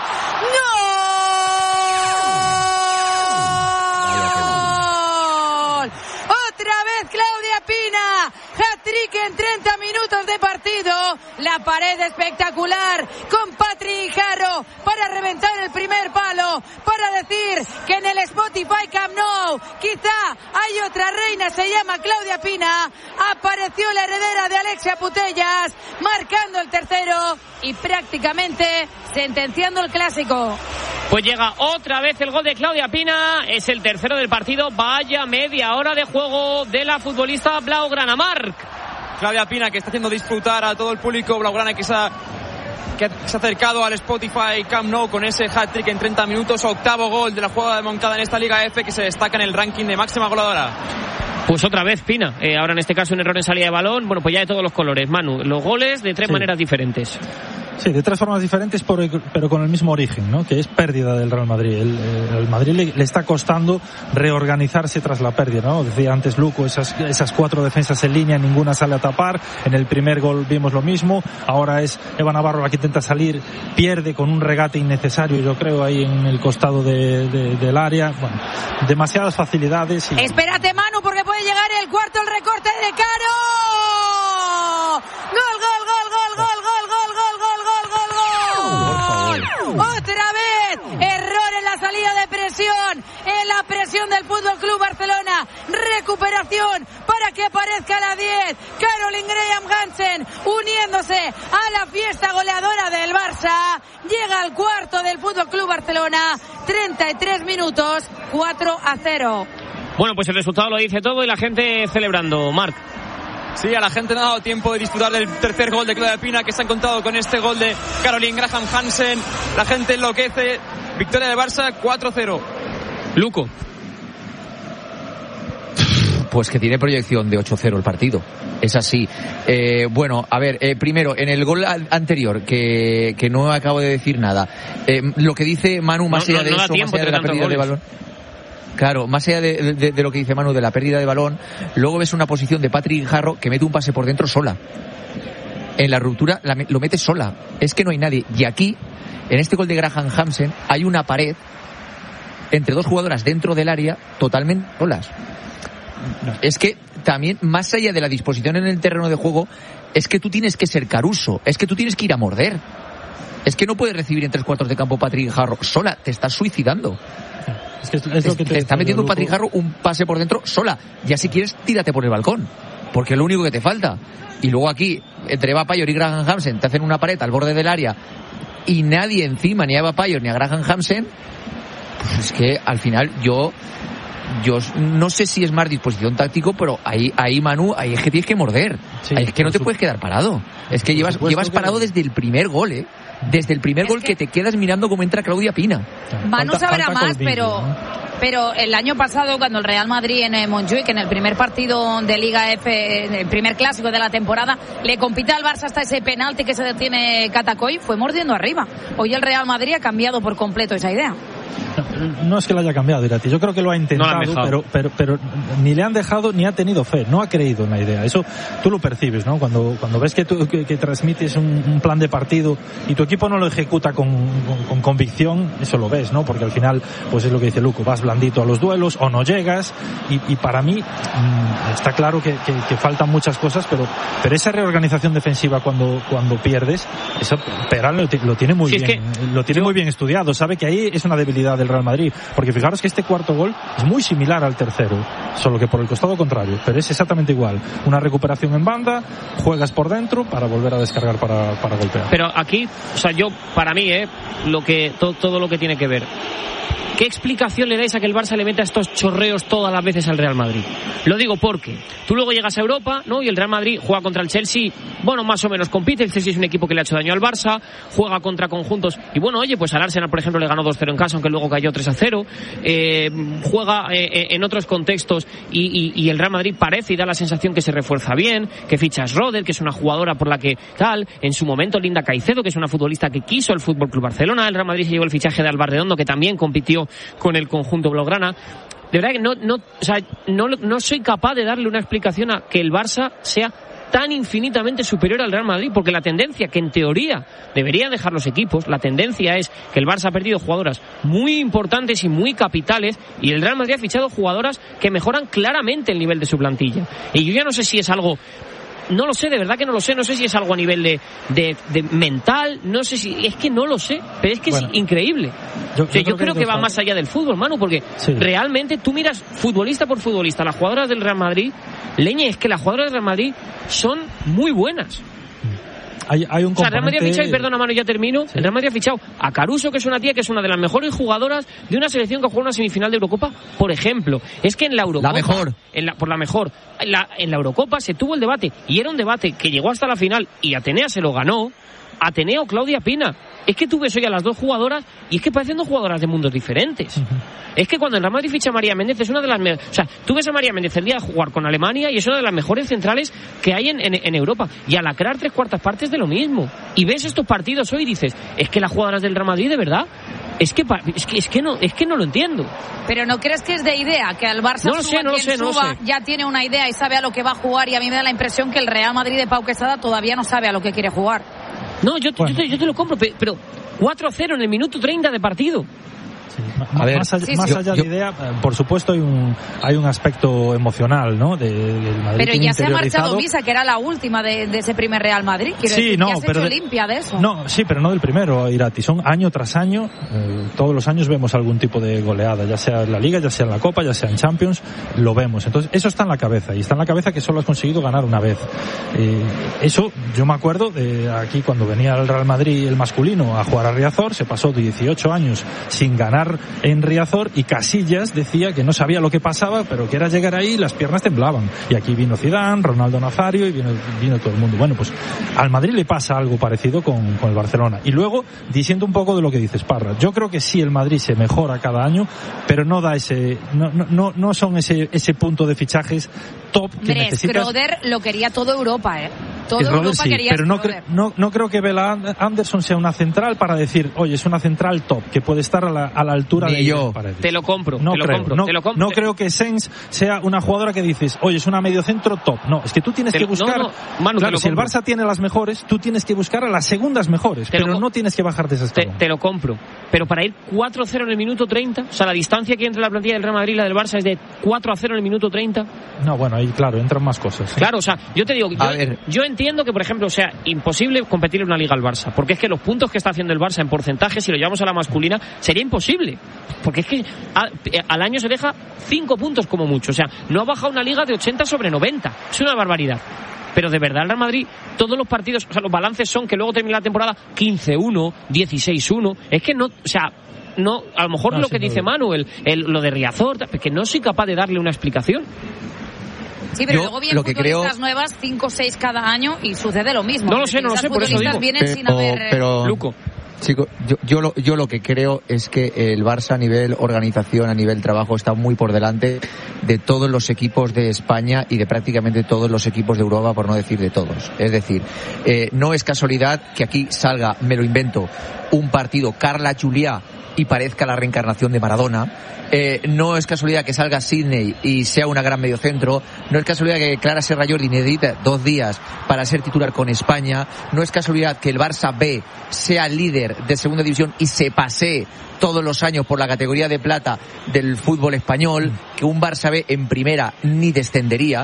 ¡Gol! Otra vez Claudia Pina, hat-trick en 30 minutos de partido. La pared espectacular con Patrick Harrow para reventar el primer palo, para decir que en el Spotify Camp Nou quizá hay otra reina, se llama Claudia Pina. Apareció la heredera de Alexia Putellas, marcando el tercero y prácticamente sentenciando el clásico. Pues llega otra vez el gol de Claudia Pina, es el tercero del partido. Vaya media hora de juego de la futbolista blaugrana. Marc. Claudia Pina, que está haciendo disfrutar a todo el público blaugrana que se ha acercado al Spotify Camp Nou con ese hat-trick en 30 minutos. 8º gol de la jugada de Moncada en esta Liga F, que se destaca en el ranking de máxima goleadora. Pues otra vez Pina, ahora en este caso un error en salida de balón. Bueno, pues ya de todos los colores, Manu, los goles de 3 maneras diferentes. Sí, de 3 formas diferentes, pero con el mismo origen, ¿no? Que es pérdida del Real Madrid. El Madrid le está costando reorganizarse tras la pérdida, ¿no? Decía antes Luco, esas 4 defensas en línea, ninguna sale a tapar. En el primer gol vimos lo mismo. Ahora es Eva Navarro la que intenta salir, pierde con un regate innecesario, yo creo, ahí en el costado del área. Bueno, demasiadas facilidades. Espérate, Manu, porque puede llegar el cuarto, el recorte de Caro. ¡Gol! Otra vez, error en la salida de presión, en la presión del Fútbol Club Barcelona. Recuperación para que aparezca la 10, Caroline Graham Hansen, uniéndose a la fiesta goleadora del Barça. Llega al cuarto del Fútbol Club Barcelona, 33 minutos, 4-0. Bueno, pues el resultado lo dice todo y la gente celebrando. Marc. Sí, a la gente no ha dado tiempo de disfrutar del tercer gol de Claudia Pina, que se ha encontrado con este gol de Caroline Graham Hansen. La gente enloquece. Victoria de Barça, 4-0. Luco. Pues que tiene proyección de 8-0 el partido. Es así. Bueno, a ver, primero, en el gol anterior, que no acabo de decir nada, lo que dice Manu, más allá de eso, más allá de la pérdida de balón. Claro, más allá de lo que dice Manu de la pérdida de balón, luego ves una posición de Patrick Harrow que mete un pase por dentro sola. En la ruptura lo mete sola. Es que no hay nadie. Y aquí, en este gol de Graham Hansen, hay una pared entre dos jugadoras dentro del área totalmente solas. Es que también, más allá de la disposición en el terreno de juego, es que tú tienes que ser Caruso, es que tú tienes que ir a morder. Es que no puedes recibir en 3/4 de campo Patrick Jarro sola, te estás suicidando. Es que es lo que te está metiendo un Patrick Jarro un pase por dentro sola. Ya si quieres, tírate por el balcón, porque es lo único que te falta. Y luego aquí, entre Eva Payor y Graham Hansen, te hacen una pared al borde del área y nadie encima, ni a Eva Payor ni a Graham Hansen. Pues es que al final yo no sé si es más disposición táctico, pero ahí Manu, ahí es que tienes que morder. Sí, ahí es que no te puedes quedar parado. Es que llevas parado desde el primer gol, Desde el primer gol que te quedas mirando cómo entra Claudia Pina. Manu sabrá más, pero el año pasado, cuando el Real Madrid en Montjuic, en el primer partido de Liga F, en el primer clásico de la temporada, le compite al Barça hasta ese penalti que se detiene Catacoy, fue mordiendo arriba. Hoy el Real Madrid ha cambiado por completo esa idea. No es que lo haya cambiado, Irati. Yo creo que lo ha intentado, pero ni le han dejado ni ha tenido fe, no ha creído en la idea. Eso tú lo percibes, ¿no? Cuando ves que transmites un plan de partido y tu equipo no lo ejecuta con convicción, eso lo ves, ¿no? Porque al final, pues es lo que dice Luco, vas blandito a los duelos o no llegas y para mí está claro que faltan muchas cosas, pero esa reorganización defensiva cuando pierdes, eso Peral lo tiene muy bien, lo tiene muy bien estudiado, sabe que ahí es una debilidad del Real Madrid, porque fijaros que este cuarto gol es muy similar al tercero, solo que por el costado contrario, pero es exactamente igual, una recuperación en banda, juegas por dentro para volver a descargar para golpear. Pero aquí, o sea, para mí, todo lo que tiene que ver, ¿qué explicación le dais a que el Barça le meta estos chorreos todas las veces al Real Madrid? Lo digo porque tú luego llegas a Europa, ¿no? Y el Real Madrid juega contra el Chelsea, bueno, más o menos compite. El Chelsea es un equipo que le ha hecho daño al Barça, juega contra conjuntos. Y bueno, oye, pues al Arsenal, por ejemplo, le ganó 2-0 en casa, aunque luego cayó 3-0. Juega en otros contextos y el Real Madrid parece y da la sensación que se refuerza bien, que ficha a Schroeder, que es una jugadora por la que tal. En su momento, Linda Caicedo, que es una futbolista que quiso el FC Barcelona. El Real Madrid se llevó el fichaje de Alvar Redondo, que también compitió con el conjunto blaugrana. De verdad que no soy capaz de darle una explicación a que el Barça sea tan infinitamente superior al Real Madrid, porque la tendencia que en teoría deberían dejar los equipos, la tendencia es que el Barça ha perdido jugadoras muy importantes y muy capitales y el Real Madrid ha fichado jugadoras que mejoran claramente el nivel de su plantilla. Y yo ya no sé si es algo, no lo sé, de verdad que no lo sé, no sé si es algo a nivel de mental, no sé si, es que no lo sé, pero es que es increíble. Yo creo que va más allá del fútbol, Manu, porque realmente tú miras futbolista por futbolista, las jugadoras del Real Madrid, es que las jugadoras del Real Madrid son muy buenas. Hay un componente... O sea, el Real Madrid ha fichado, y perdona Manu, ya termino, el Real Madrid ha fichado a Caruso, que es una tía que es una de las mejores jugadoras de una selección que juega una semifinal de Eurocopa, por ejemplo. Es que en la Eurocopa... La mejor. En la Eurocopa se tuvo el debate, y era un debate que llegó hasta la final, y Atenea se lo ganó, Atenea o Claudia Pina. Es que tú ves hoy a las dos jugadoras y es que parecen dos jugadoras de mundos diferentes. Es que cuando el Real Madrid ficha a María Méndez es una de las mejores. O sea, tú ves a María Méndez el día de jugar con Alemania y es una de las mejores centrales que hay en Europa. Y a la crear 3/4 partes de lo mismo. Y ves estos partidos hoy y dices, es que las jugadoras del Real Madrid de verdad, es que no lo entiendo. Pero ¿no crees que es de idea que al Barça ya tiene una idea y sabe a lo que va a jugar? Y a mí me da la impresión que el Real Madrid de Pau Quesada todavía no sabe a lo que quiere jugar. No, yo te lo compro, pero 4-0 en el minuto 30 de partido. A ver, más allá de idea, por supuesto hay un aspecto emocional, ¿no? Del Madrid. Pero ya se ha marchado Misa, que era la última de ese primer Real Madrid. Quiero decir, ya se ha hecho limpia de eso. No, sí, pero no del primero, Irati. Son año tras año, todos los años vemos algún tipo de goleada, ya sea en la Liga, ya sea en la Copa, ya sea en Champions, lo vemos. Entonces, eso está en la cabeza, y está en la cabeza que solo has conseguido ganar una vez. Eso, yo me acuerdo de aquí cuando venía el Real Madrid, el masculino, a jugar a Riazor, se pasó 18 años sin ganar en Riazor y Casillas decía que no sabía lo que pasaba, pero que era llegar ahí y las piernas temblaban. Y aquí vino Zidane, Ronaldo Nazario y vino todo el mundo. Bueno, pues al Madrid le pasa algo parecido con el Barcelona. Y luego, diciendo un poco de lo que dices, Parra, yo creo que sí el Madrid se mejora cada año, pero no da no son ese punto de fichajes top que necesitas. Schroeder lo quería toda Europa, Todo Europa quería pero no creo que Bella Anderson sea una central para decir, oye, es una central top, que puede estar a la altura de yo. Te lo compro, no te lo creo, compro, no, te lo compro. No creo que Sens sea una jugadora que dices, oye, es una mediocentro top. No, es que tú tienes que buscar... Manu, claro, si el Barça tiene las mejores, tú tienes que buscar a las segundas mejores, pero no tienes que bajarte ese escalón. Te lo compro. Pero para ir 4-0 en el minuto 30, o sea, la distancia que hay entre la plantilla del Real Madrid y la del Barça es de 4-0 en el minuto 30. No, bueno, ahí claro, entran más cosas. Claro, o sea, yo te digo, yo entiendo que, por ejemplo, sea imposible competir en una liga al Barça, porque es que los puntos que está haciendo el Barça en porcentaje, si lo llevamos a la masculina, sería imposible. Porque es que al año se deja 5 puntos como mucho. O sea, no ha bajado una liga de 80 sobre 90. Es una barbaridad. Pero de verdad el Real Madrid, todos los partidos, o sea, los balances son que luego termina la temporada 15-1, 16-1. Es que no, o sea, no, a lo mejor lo que dice Manu, lo de Riazor, que no soy capaz de darle una explicación. Sí, pero luego vienen futbolistas nuevas, 5 o 6 cada año, y sucede lo mismo. No lo sé, por eso digo. Vienen sin haber... Luco. Chico, yo lo que creo es que el Barça a nivel organización, a nivel trabajo, está muy por delante de todos los equipos de España y de prácticamente todos los equipos de Europa, por no decir de todos. Es decir, no es casualidad que aquí salga, me lo invento, un partido Carla Juliá y parezca la reencarnación de Maradona. No es casualidad que salga Sidney y sea una gran mediocentro. No es casualidad que Clara Serra Jordi necesite 2 días para ser titular con España. No es casualidad que el Barça B sea líder de segunda división y se pasee todos los años por la categoría de plata del fútbol español, que un Barça B en primera ni descendería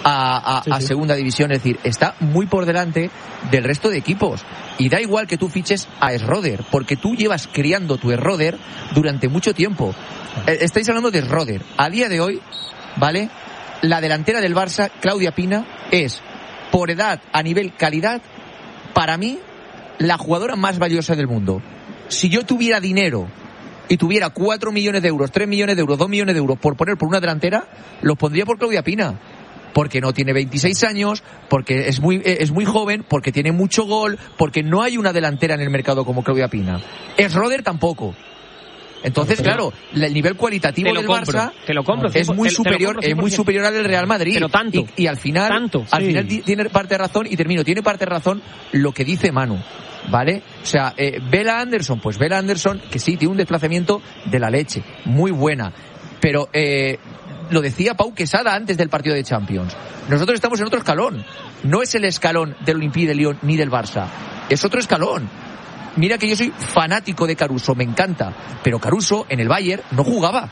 a segunda división. Es decir, está muy por delante del resto de equipos. Y da igual que tú fiches a Schroeder, porque tú llevas criando tu Schroeder durante mucho tiempo. Estáis hablando de Schroeder. A día de hoy, ¿vale? La delantera del Barça, Claudia Pina, es, por edad, a nivel calidad, para mí, la jugadora más valiosa del mundo. Si yo tuviera dinero y tuviera 4 millones de euros, 3 millones de euros, 2 millones de euros por poner por una delantera, los pondría por Claudia Pina. Porque no tiene 26 años, porque es muy joven, porque tiene mucho gol, porque no hay una delantera en el mercado como Claudia Pina. Schroeder tampoco. Entonces, claro, el nivel cualitativo del Barça es muy superior al del Real Madrid. Pero tanto. Y al final tiene parte de razón, y termino, tiene parte de razón lo que dice Manu, ¿vale? O sea, Bella Anderson, que sí, tiene un desplazamiento de la leche, muy buena, pero lo decía Pau Quesada antes del partido de Champions. Nosotros estamos en otro escalón. No es el escalón del Olympique de Lyon ni del Barça. Es otro escalón. Mira que yo soy fanático de Caruso, me encanta. Pero Caruso en el Bayern no jugaba.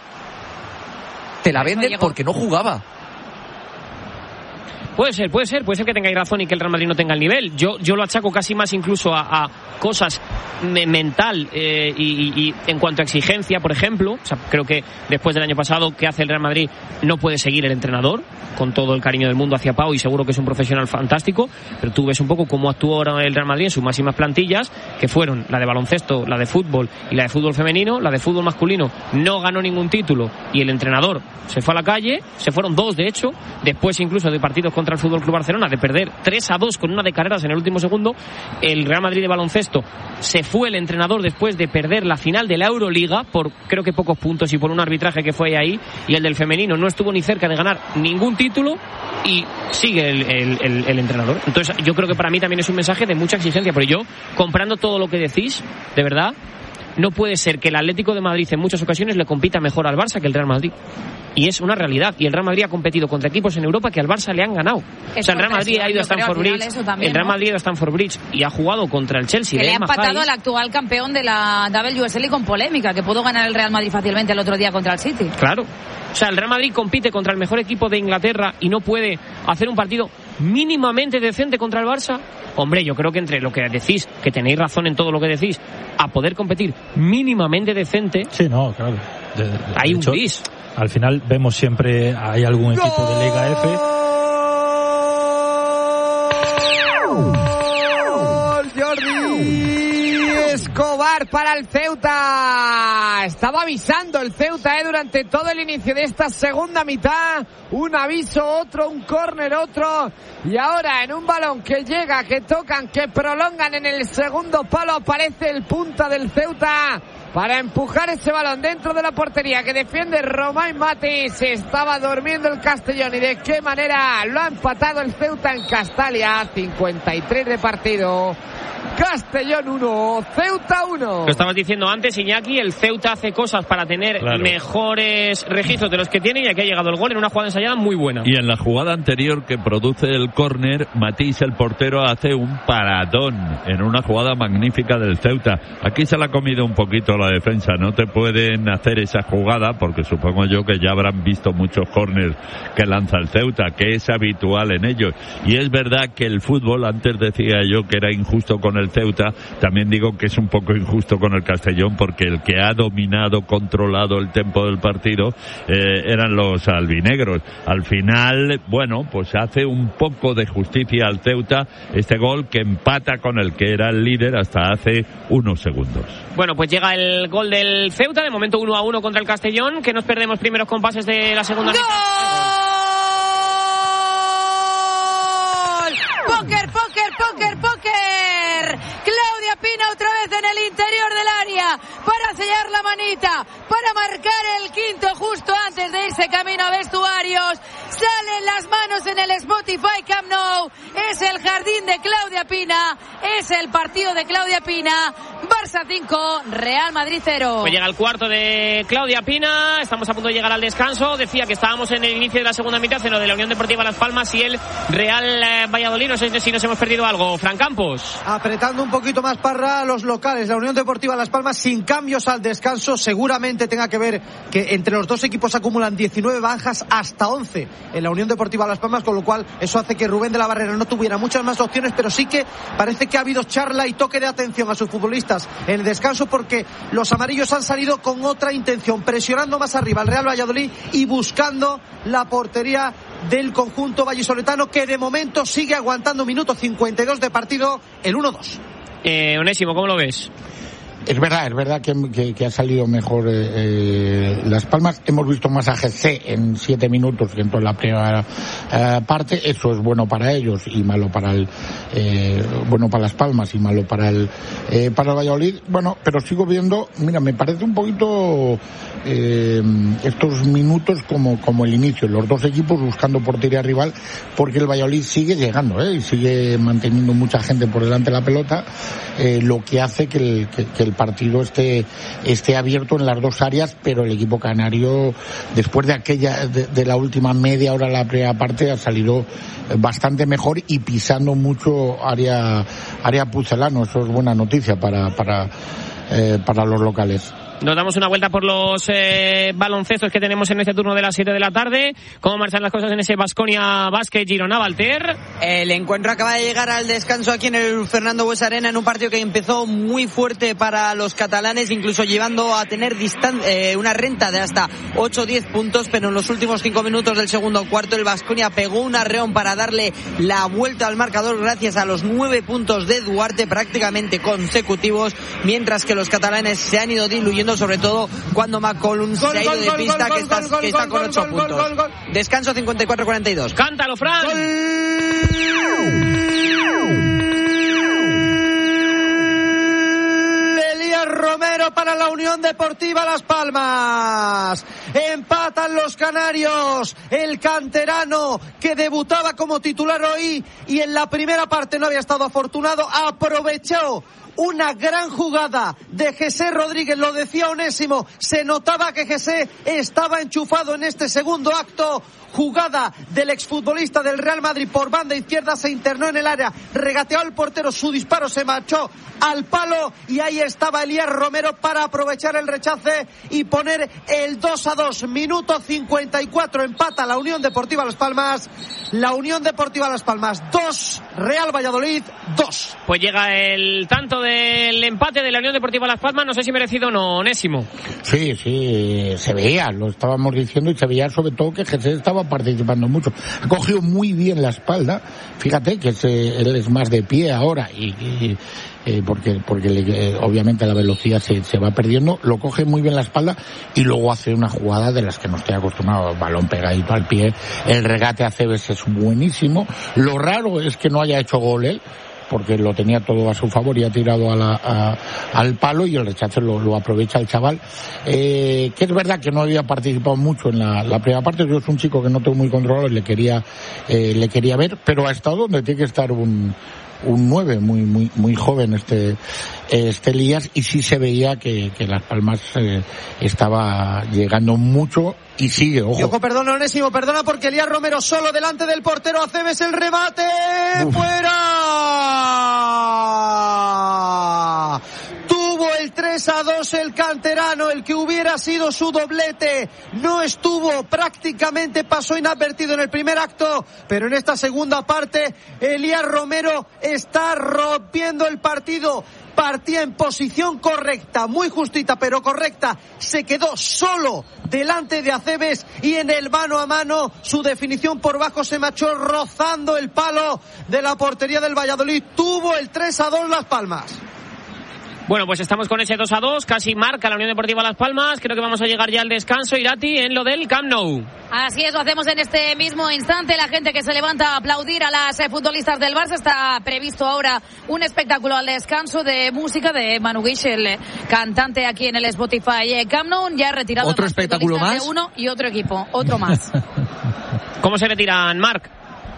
Te la venden porque no jugaba. Puede ser que tengáis razón y que el Real Madrid no tenga el nivel. Yo lo achaco casi más incluso a cosas mental y en cuanto a exigencia, por ejemplo. O sea, creo que después del año pasado que hace el Real Madrid no puede seguir el entrenador, con todo el cariño del mundo hacia Pau, y seguro que es un profesional fantástico, pero tú ves un poco cómo actuó ahora el Real Madrid en sus máximas plantillas, que fueron la de baloncesto, la de fútbol y la de fútbol femenino. La de fútbol masculino no ganó ningún título y el entrenador se fue a la calle, se fueron 2 de hecho, después incluso de partidos contra el Fútbol Club Barcelona, de perder 3-2 con una de carreras en el último segundo. El Real Madrid de baloncesto, se fue el entrenador después de perder la final de la Euroliga por creo que pocos puntos y por un arbitraje que fue ahí, y el del femenino no estuvo ni cerca de ganar ningún título y sigue el entrenador. Entonces yo creo que para mí también es un mensaje de mucha exigencia, pero yo, comprando todo lo que decís, de verdad, no puede ser que el Atlético de Madrid en muchas ocasiones le compita mejor al Barça que el Real Madrid. Y es una realidad. Y el Real Madrid ha competido contra equipos en Europa que al Barça le han ganado. O sea, el Real Madrid ha ido a Stamford Bridge. El Real Madrid ha ido a Stamford Bridge y ha jugado contra el Chelsea. Que le ha empatado al actual campeón de la WSL con polémica, que pudo ganar el Real Madrid fácilmente el otro día contra el City. Claro. O sea, el Real Madrid compite contra el mejor equipo de Inglaterra y no puede hacer un partido mínimamente decente contra el Barça. Hombre, yo creo que entre lo que decís, que tenéis razón en todo lo que decís, a poder competir mínimamente decente. Sí, no, claro. Hay un gris. Al final vemos siempre, hay algún equipo de Liga F. Jordi Escobar para el Ceuta. Estaba avisando el Ceuta durante todo el inicio de esta segunda mitad. Un aviso, otro, un córner, otro. Y ahora en un balón que llega, que tocan, que prolongan en el segundo palo, aparece el punta del Ceuta. para empujar ese balón dentro de la portería que defiende Romain Mati. Se estaba durmiendo el Castellón y de qué manera lo ha empatado el Ceuta en Castalia. 53 de partido. Castellón 1, Ceuta 1. Lo estabas diciendo antes, Iñaki, el Ceuta hace cosas para tener mejores registros de los que tiene, y aquí ha llegado el gol en una jugada ensayada muy buena. Y en la jugada anterior que produce el córner, Matís, el portero, hace un paradón en una jugada magnífica del Ceuta. Aquí se la ha comido un poquito la defensa, no te pueden hacer esa jugada porque supongo yo que ya habrán visto muchos córners que lanza el Ceuta, que es habitual en ellos. Y es verdad que el fútbol, antes decía yo que era injusto con el Ceuta, también digo que es un poco injusto con el Castellón, porque el que ha dominado, controlado el tempo del partido eran los albinegros. Al final, bueno, pues hace un poco de justicia al Ceuta este gol que empata con el que era el líder hasta hace unos segundos. Bueno, pues llega el gol del Ceuta, de momento 1-1 contra el Castellón, que nos perdemos primeros compases de la segunda mitad. ¡Póker, póker, póker, póker! Claudia Pina otra vez en el interior del área para sellar la manita, para marcar el quinto justo antes de irse camino a vestuarios. Salen las manos en el Spotify Camp Nou. Es el jardín de Claudia Pina, es el partido de Claudia Pina. Barça 5, Real Madrid 0. Pues llega el cuarto de Claudia Pina, estamos a punto de llegar al descanso. Decía que estábamos en el inicio de la segunda mitad en lo de la Unión Deportiva Las Palmas y el Real Valladolid. No sé si nos hemos perdido algo. Fran Campos. Apretando un poquito más para los locales. La Unión Deportiva Las Palmas sin cambios al descanso. Seguramente tenga que ver que entre los dos equipos acumulan 19 bajas hasta 11 en la Unión Deportiva Las Palmas, con lo cual eso hace que Rubén de la Barrera no tuviera muchas más opciones, pero sí que parece que ha habido charla y toque de atención a sus futbolistas en el descanso, porque los amarillos han salido con otra intención, presionando más arriba al Real Valladolid y buscando la portería del conjunto vallisoletano, que de momento sigue aguantando minuto 52 de partido, el 1-2. Onésimo, ¿cómo lo ves? Es verdad que ha salido mejor Las Palmas. Hemos visto más a GC en 7 minutos que en toda la primera parte. Eso es bueno para ellos y malo para bueno para Las Palmas y malo para el Valladolid. Bueno, pero sigo viendo, mira, me parece un poquito estos minutos como el inicio, los dos equipos buscando portería rival, porque el Valladolid sigue llegando, y sigue manteniendo mucha gente por delante de la pelota, lo que hace que el partido esté abierto en las dos áreas, pero el equipo canario, después de la última media hora de la primera parte, ha salido bastante mejor y pisando mucho área pucelano. Eso es buena noticia para los locales. Nos damos una vuelta por los baloncestos que tenemos en este turno de las 7 de la tarde. ¿Cómo marchan las cosas en ese Baskonia Basket Girona, Valter? El encuentro acaba de llegar al descanso aquí en el Fernando Buesa Arena, en un partido que empezó muy fuerte para los catalanes, incluso llevando a tener una renta de hasta 8-10 puntos, pero en los últimos 5 minutos del segundo cuarto el Baskonia pegó un arreón para darle la vuelta al marcador gracias a los 9 puntos de Duarte prácticamente consecutivos, mientras que los catalanes se han ido diluyendo, sobre todo cuando McCollum se ha ido de pista, que está con 8 puntos. Descanso 54-42. ¡Cántalo, Fran! Elías Romero para la Unión Deportiva Las Palmas. Empatan los canarios. El canterano que debutaba como titular hoy y en la primera parte no había estado afortunado, aprovechó una gran jugada de José Rodríguez, lo decía Onésimo, se notaba que José estaba enchufado en este segundo acto. Jugada del exfutbolista del Real Madrid por banda izquierda, se internó en el área, regateó al portero, su disparo se marchó al palo y ahí estaba Elías Romero para aprovechar el rechace y poner el 2-2. Minuto 54, empata la Unión Deportiva Las Palmas. La Unión Deportiva Las Palmas 2, Real Valladolid 2. Pues llega el tanto del empate de la Unión Deportiva Las Palmas, no sé si merecido o no, Onésimo. Sí, se veía, lo estábamos diciendo, y se veía sobre todo que Jesús estaba participando mucho. Ha cogido muy bien la espalda, fíjate que él es más de pie ahora porque obviamente la velocidad se va perdiendo, lo coge muy bien la espalda y luego hace una jugada de las que no estoy acostumbrado, balón pegadito al pie, el regate a Cebes es buenísimo. Lo raro es que no haya hecho gol él, porque lo tenía todo a su favor y ha tirado al palo, y el rechace lo aprovecha el chaval, que es verdad que no había participado mucho en la primera parte. Yo es un chico que no tengo muy controlado y le quería ver, pero ha estado donde tiene que estar un 9, muy joven este Elías, y sí se veía que Las Palmas estaba llegando mucho y sigue, ojo. Y ojo, perdona, Onésimo, perdona, porque Elías Romero solo delante del portero Aceves, el remate fuera. Tuvo el 3-2 el canterano, el que hubiera sido su doblete. No estuvo, prácticamente pasó inadvertido en el primer acto, pero en esta segunda parte Elías Romero está rompiendo el partido. Partía en posición correcta, muy justita pero correcta, se quedó solo delante de Aceves, y en el mano a mano su definición por bajo se marchó rozando el palo de la portería del Valladolid. Tuvo el 3-2 Las Palmas. Bueno, pues estamos con ese 2-2, casi marca la Unión Deportiva Las Palmas. Creo que vamos a llegar ya al descanso, Irati, en lo del Camp Nou. Así es, lo hacemos en este mismo instante. La gente que se levanta a aplaudir a las futbolistas del Barça. Está previsto ahora un espectáculo al descanso de música de Manu Guix, el cantante aquí en el Spotify Camp Nou. Ya retirado. ¿Otro espectáculo más? De uno y otro equipo, otro más. ¿Cómo se retiran, Marc?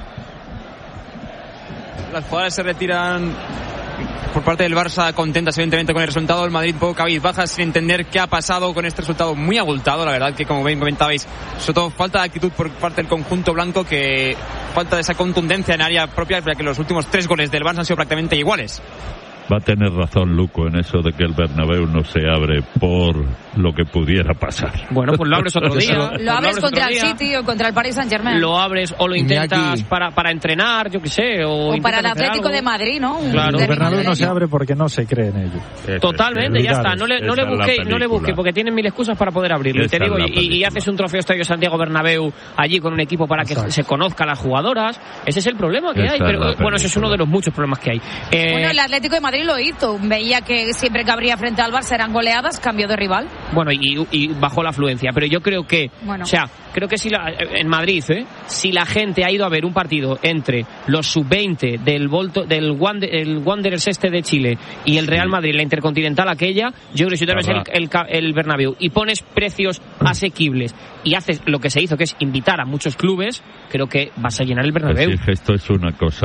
Las jugadoras se retiran por parte del Barça, contentas evidentemente con el resultado. El Madrid un poco cabizbajas, sin entender qué ha pasado con este resultado muy abultado. La verdad que, como bien comentabais, sobre todo falta de actitud por parte del conjunto blanco, que falta de esa contundencia en área propia, ya que los últimos 3 goles del Barça han sido prácticamente iguales. Va a tener razón Luco en eso de que el Bernabéu no se abre por lo que pudiera pasar. Bueno, pues lo abres otro día. Lo abres contra el City o contra el Paris Saint-Germain. Lo abres o lo intentas para entrenar, yo qué sé. O para el Atlético de Madrid, ¿no? Claro, el Bernabéu no se abre porque no se cree en ello. Totalmente, ya está. No le busque, porque tienen 1000 excusas para poder abrirlo. Y te digo, y haces un trofeo Estadio Santiago Bernabéu allí con un equipo para que se conozca a las jugadoras. Ese es el problema que hay. Pero bueno, ese es uno de los muchos problemas que hay. Bueno, el Atlético de Madrid lo hizo. Veía que siempre que abría frente al Barça eran goleadas, cambio de rival. Bueno, y bajó la afluencia. Pero yo creo que, creo que en Madrid, si la gente ha ido a ver un partido entre los sub-20 del Wanderers de Chile y el Real Madrid, la Intercontinental aquella, yo creo que si tú ves el Bernabéu y pones precios asequibles y haces lo que se hizo, que es invitar a muchos clubes, creo que vas a llenar el Bernabéu. Es decir, esto es una cosa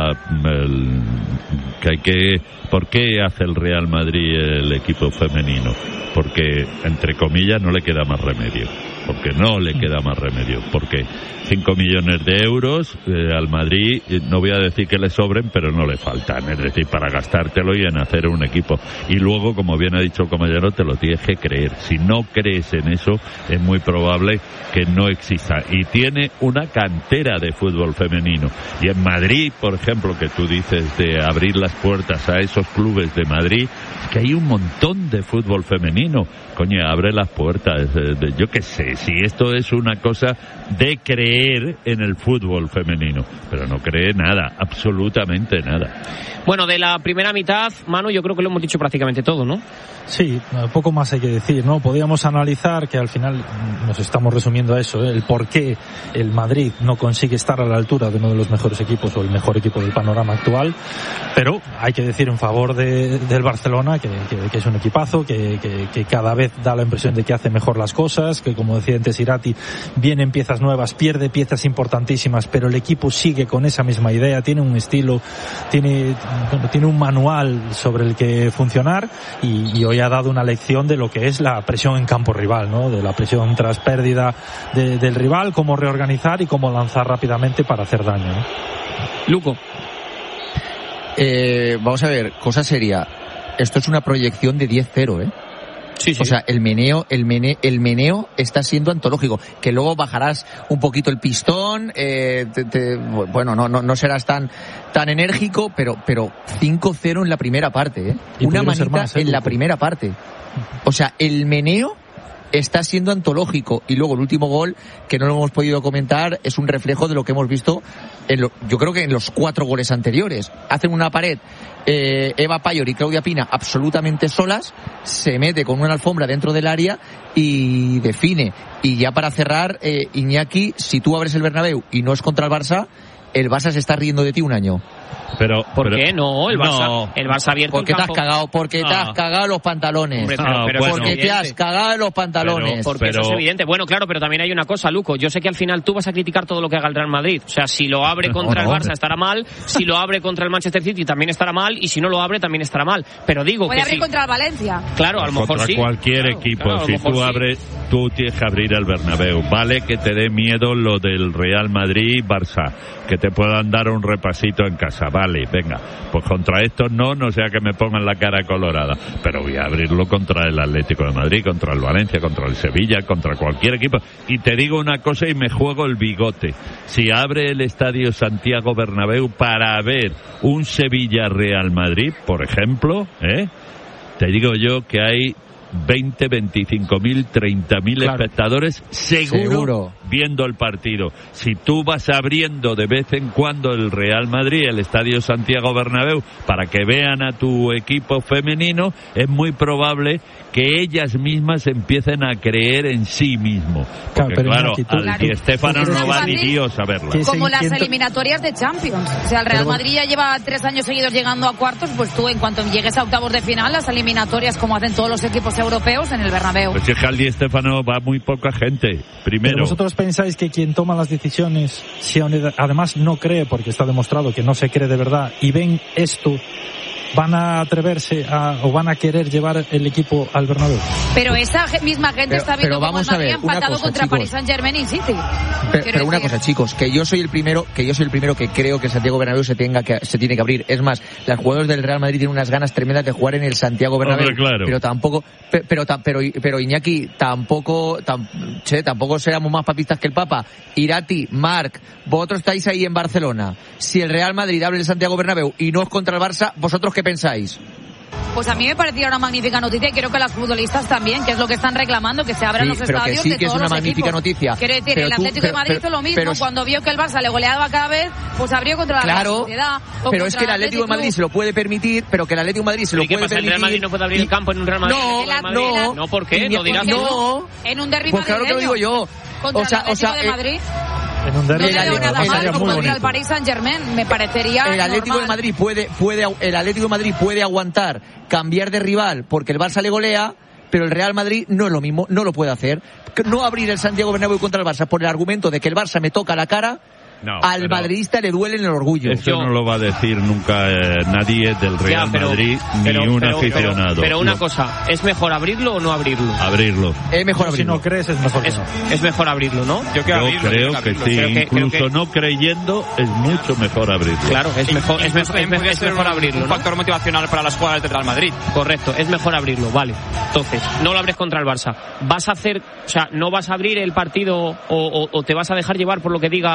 que hay que... ¿Por qué hace el Real Madrid el equipo femenino? Porque, entre comillas, no le queda más remedio. Porque no le queda más remedio. Porque 5 millones de euros al Madrid, no voy a decir que le sobren, pero no le faltan. Es decir, para gastártelo y en hacer un equipo. Y luego, como bien ha dicho el compañero, te lo tienes que creer. Si no crees en eso, es muy probable que no exista. Y tiene una cantera de fútbol femenino. Y en Madrid, por ejemplo, que tú dices de abrir las puertas a esos clubes de Madrid, que hay un montón de fútbol femenino. Coño, abre las puertas. Yo qué sé, si esto es una cosa de creer en el fútbol femenino, pero no cree nada, absolutamente nada. Bueno, de la primera mitad, Manu, yo creo que lo hemos dicho prácticamente todo, ¿no? Sí, poco más hay que decir, ¿no? Podríamos analizar, que al final nos estamos resumiendo a eso, el por qué el Madrid no consigue estar a la altura de uno de los mejores equipos o el mejor equipo del panorama actual, pero hay que decir en favor del Barcelona que es un equipazo, que cada vez da la impresión de que hace mejor las cosas, que, como decía antes Irati, vienen piezas nuevas, pierde piezas importantísimas, pero el equipo sigue con esa misma idea, tiene un estilo, tiene un manual sobre el que funcionar, y hoy ha dado una lección de lo que es la presión en campo rival, ¿no? De la presión tras pérdida del rival, cómo reorganizar y cómo lanzar rápidamente para hacer daño, ¿no? Luco. Vamos a ver, cosa seria. Esto es una proyección de 10-0, ¿eh? Sí. O sea, el meneo está siendo antológico. Que luego bajarás un poquito el pistón, bueno, no serás tan enérgico, pero 5-0 en la primera parte, ¿eh? Una manita en la primera parte. O sea, el meneo está siendo antológico, y luego el último gol, que no lo hemos podido comentar, es un reflejo de lo que hemos visto yo creo que en los 4 goles anteriores. Hacen una pared Eva Payor y Claudia Pina absolutamente solas, se mete con una alfombra dentro del área y define. Y ya para cerrar, Iñaki, si tú abres el Bernabéu y no es contra el Barça se está riendo de ti un año. ¿Por qué no? El Barça abierto porque el campo. Porque te has cagado los pantalones. Hombre, porque te has cagado los pantalones. Porque eso es evidente. Bueno, claro, pero también hay una cosa, Luco. Yo sé que al final tú vas a criticar todo lo que haga el Real Madrid. O sea, si lo abre contra el Barça estará mal, si lo abre contra el Manchester City también estará mal, y si no lo abre también estará mal. Pero digo puede abrir contra el Valencia. Claro, a lo mejor contra cualquier equipo. Si tú abres, tú tienes que abrir el Bernabéu. Vale que te dé miedo lo del Real Madrid-Barça, que te puedan dar un repasito en casa. Vale, venga. Pues contra estos no sea que me pongan la cara colorada. Pero voy a abrirlo contra el Atlético de Madrid, contra el Valencia, contra el Sevilla, contra cualquier equipo. Y te digo una cosa y me juego el bigote. Si abre el Estadio Santiago Bernabéu para ver un Sevilla-Real Madrid, por ejemplo, te digo yo que hay 20, 25.000, 30.000 espectadores seguro viendo el partido. Si tú vas abriendo de vez en cuando el Real Madrid, el Estadio Santiago Bernabéu, para que vean a tu equipo femenino, es muy probable que ellas mismas empiecen a creer en sí mismo. Porque claro, al Di Stéfano no va ni Dios a verlo. Como las eliminatorias de Champions. O sea, el Real Madrid ya lleva 3 años seguidos llegando a cuartos, pues tú en cuanto llegues a octavos de final, las eliminatorias como hacen todos los equipos europeos en el Bernabéu. Pues es que al Di Stéfano va muy poca gente. Primero. Pero vosotros pensáis que quien toma las decisiones, si además no cree, porque está demostrado que no se cree de verdad, y ven esto, van a atreverse o van a querer llevar el equipo al Bernabéu? Pero esa misma gente está viendo cómo el Madrid ha empatado contra Paris Saint-Germain y City. Pero una cosa, chicos, que yo soy el primero que creo que el Santiago Bernabéu se tiene que abrir. Es más, los jugadores del Real Madrid tienen unas ganas tremendas de jugar en el Santiago Bernabéu. Hombre, claro. Pero Iñaki, tampoco seamos más papistas que el Papa. Irati, Marc, vosotros estáis ahí en Barcelona. Si el Real Madrid abre el Santiago Bernabéu y no es contra el Barça, ¿vosotros qué pensáis? Pues a mí me parecía una magnífica noticia y creo que las futbolistas también, que es lo que están reclamando, que se abran los estadios de todos los equipos. Noticia. Quiero decir, el Atlético de Madrid hizo lo mismo, cuando vio que el Barça le goleaba cada vez, pues abrió contra la Sociedad. Pero es que el Atlético de Madrid se lo puede permitir, pero que el Atlético de Madrid se lo puede permitir. ¿El Real Madrid no puede abrir el campo en un Real Madrid? No, ¿por qué? ¿No dirás no? En un derbi pues claro que lo digo yo. Contra el Atlético de Madrid. En un derbi no le veo nada mal como contra el Paris Saint-Germain, me parecería el Atlético normal. El Atlético de Madrid puede aguantar, cambiar de rival porque el Barça le golea, pero el Real Madrid no es lo mismo, no lo puede hacer. No abrir el Santiago Bernabéu contra el Barça por el argumento de que el Barça me toca la cara. Al madridista le duele en el orgullo. Esto no lo va a decir nunca nadie del Real Madrid, ni un aficionado. Pero una cosa, ¿es mejor abrirlo o no abrirlo? Abrirlo. Es mejor abrirlo. Si no crees, es mejor que no. Es mejor abrirlo, ¿no? Yo creo que sí. Incluso no creyendo, es mucho mejor abrirlo. Claro, es mejor abrirlo. Un factor motivacional para las jugadoras del Real Madrid. Correcto, es mejor abrirlo, vale. Entonces, no lo abres contra el Barça. ¿Vas a hacer, o sea, no vas a abrir el partido o te vas a dejar llevar por lo que diga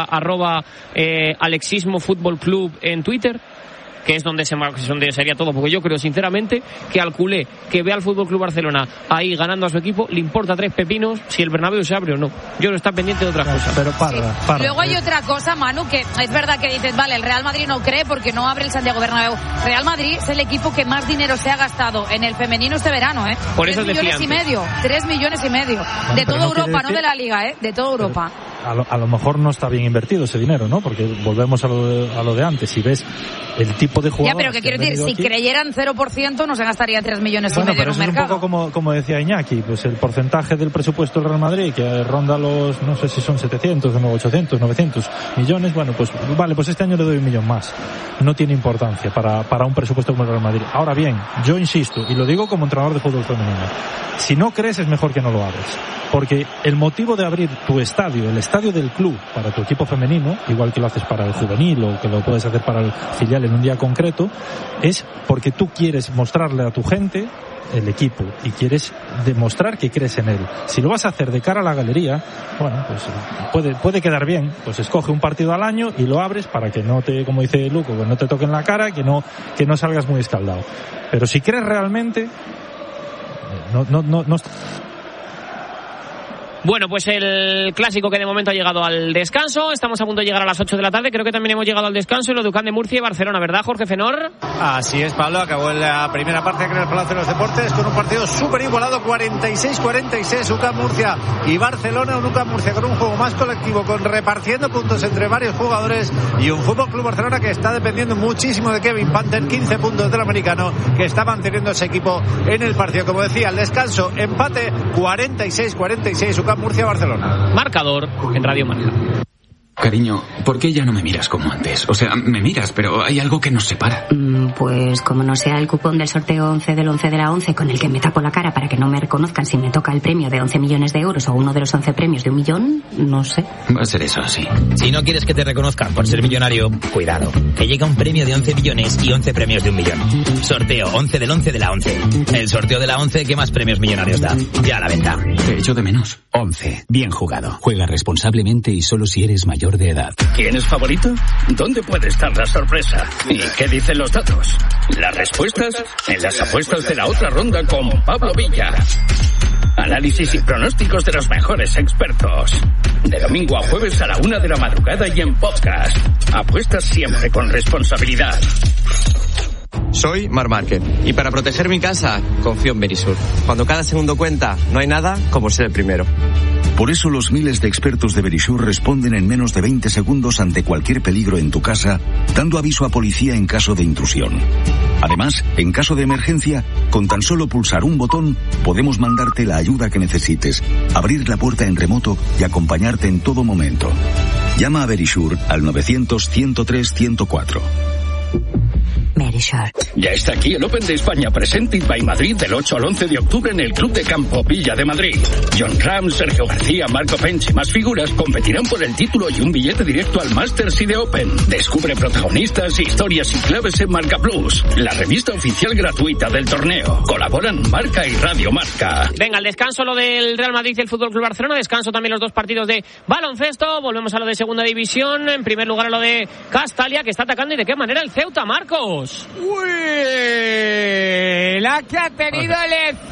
Alexismo Fútbol Club en Twitter, que es donde sería todo? Porque yo creo sinceramente que al culé que ve al Fútbol Club Barcelona ahí ganando a su equipo le importa 3 pepinos si el Bernabéu se abre o no. Yo no está pendiente de otras cosas. Pero para. Luego hay otra cosa, Manu, que es verdad que dices, vale, el Real Madrid no cree porque no abre el Santiago Bernabéu. Real Madrid es el equipo que más dinero se ha gastado en el femenino este verano, ¿eh? Por eso 3 millones y medio. 3 millones y medio. De toda Europa, no de la Liga, ¿eh? De toda Europa. A lo mejor no está bien invertido ese dinero, ¿no? Porque volvemos a lo de antes. Si ves el tipo de jugadores. Ya, pero que quiero decir, si creyeran 0%, no se gastaría 3 millones y medio en un mercado. Es un poco como decía Iñaki, pues el porcentaje del presupuesto del Real Madrid, que ronda los, no sé si son 700 o 800, 900 millones, bueno, pues vale, pues este año le doy 1 millón más. No tiene importancia para un presupuesto como el Real Madrid. Ahora bien, yo insisto, y lo digo como entrenador de fútbol femenino, si no crees es mejor que no lo abres. Porque el motivo de abrir tu estadio, el estadio del club, para tu equipo femenino, igual que lo haces para el juvenil o que lo puedes hacer para el filial en un día concreto, es porque tú quieres mostrarle a tu gente el equipo y quieres demostrar que crees en él. Si lo vas a hacer de cara a la galería, bueno, pues puede quedar bien. Pues escoge un partido al año y lo abres para que no te, como dice Luco, que no te toquen la cara, que no salgas muy escaldado. Pero si crees realmente, no Bueno, pues el clásico que de momento ha llegado al descanso. Estamos a punto de llegar a las 8 de la tarde. Creo que también hemos llegado al descanso en lo de UCAM de Murcia y Barcelona, ¿verdad, Jorge Fenor? Así es, Pablo. Acabó la primera parte aquí en el Palacio de los Deportes con un partido súper igualado, 46-46, UCAM Murcia y Barcelona. Un UCAM Murcia con un juego más colectivo, con repartiendo puntos entre varios jugadores, y un Fútbol Club Barcelona que está dependiendo muchísimo de Kevin Panther, 15 puntos del americano, que está manteniendo ese equipo en el partido. Como decía, al descanso, empate 46-46, UCAM Murcia-Barcelona. Marcador en Radio Marca. Cariño, ¿por qué ya no me miras como antes? O sea, me miras, pero hay algo que nos separa. Pues como no sea el cupón del sorteo 11 del 11 de la 11 con el que me tapo la cara para que no me reconozcan si me toca el premio de 11 millones de euros o uno de los 11 premios de 1 millón, no sé. Va a ser eso, sí. Si no quieres que te reconozcan por ser millonario, cuidado, que llega un premio de 11 millones y 11 premios de 1 millón. Sorteo 11 del 11 de la 11. El sorteo de la 11 que más premios millonarios da. Ya a la venta. Te echo de menos. 11. Bien jugado. Juega responsablemente y solo si eres mayor de edad. ¿Quién es favorito? ¿Dónde puede estar la sorpresa? ¿Y qué dicen los datos? Las respuestas en las apuestas de la otra ronda con Pablo Villa. Análisis y pronósticos de los mejores expertos. De domingo a jueves a la 1 de la madrugada y en podcast. Apuestas siempre con responsabilidad. Soy Marc Márquez y para proteger mi casa confío en Verisur. Cuando cada segundo cuenta, no hay nada como ser el primero. Por eso los miles de expertos de Verisur responden en menos de 20 segundos ante cualquier peligro en tu casa, dando aviso a policía en caso de intrusión. Además, en caso de emergencia, con tan solo pulsar un botón, podemos mandarte la ayuda que necesites, abrir la puerta en remoto y acompañarte en todo momento. Llama a Verisur al 900-103-104. Verisur. Ya está aquí el Open de España Presented by Madrid del 8 al 11 de octubre en el Club de Campo Villa de Madrid. John Ram, Sergio García, Marco Pench y más figuras competirán por el título y un billete directo al Masters y de Open. Descubre protagonistas, historias y claves en Marca Plus, la revista oficial gratuita del torneo. Colaboran Marca y Radio Marca. Venga, al descanso lo del Real Madrid y el Fútbol Club Barcelona. Descanso también los dos partidos de baloncesto. Volvemos a lo de segunda división. En primer lugar a lo de Castalia, que está atacando, y de qué manera el Ceuta, Marcos. Uy, la que ha tenido el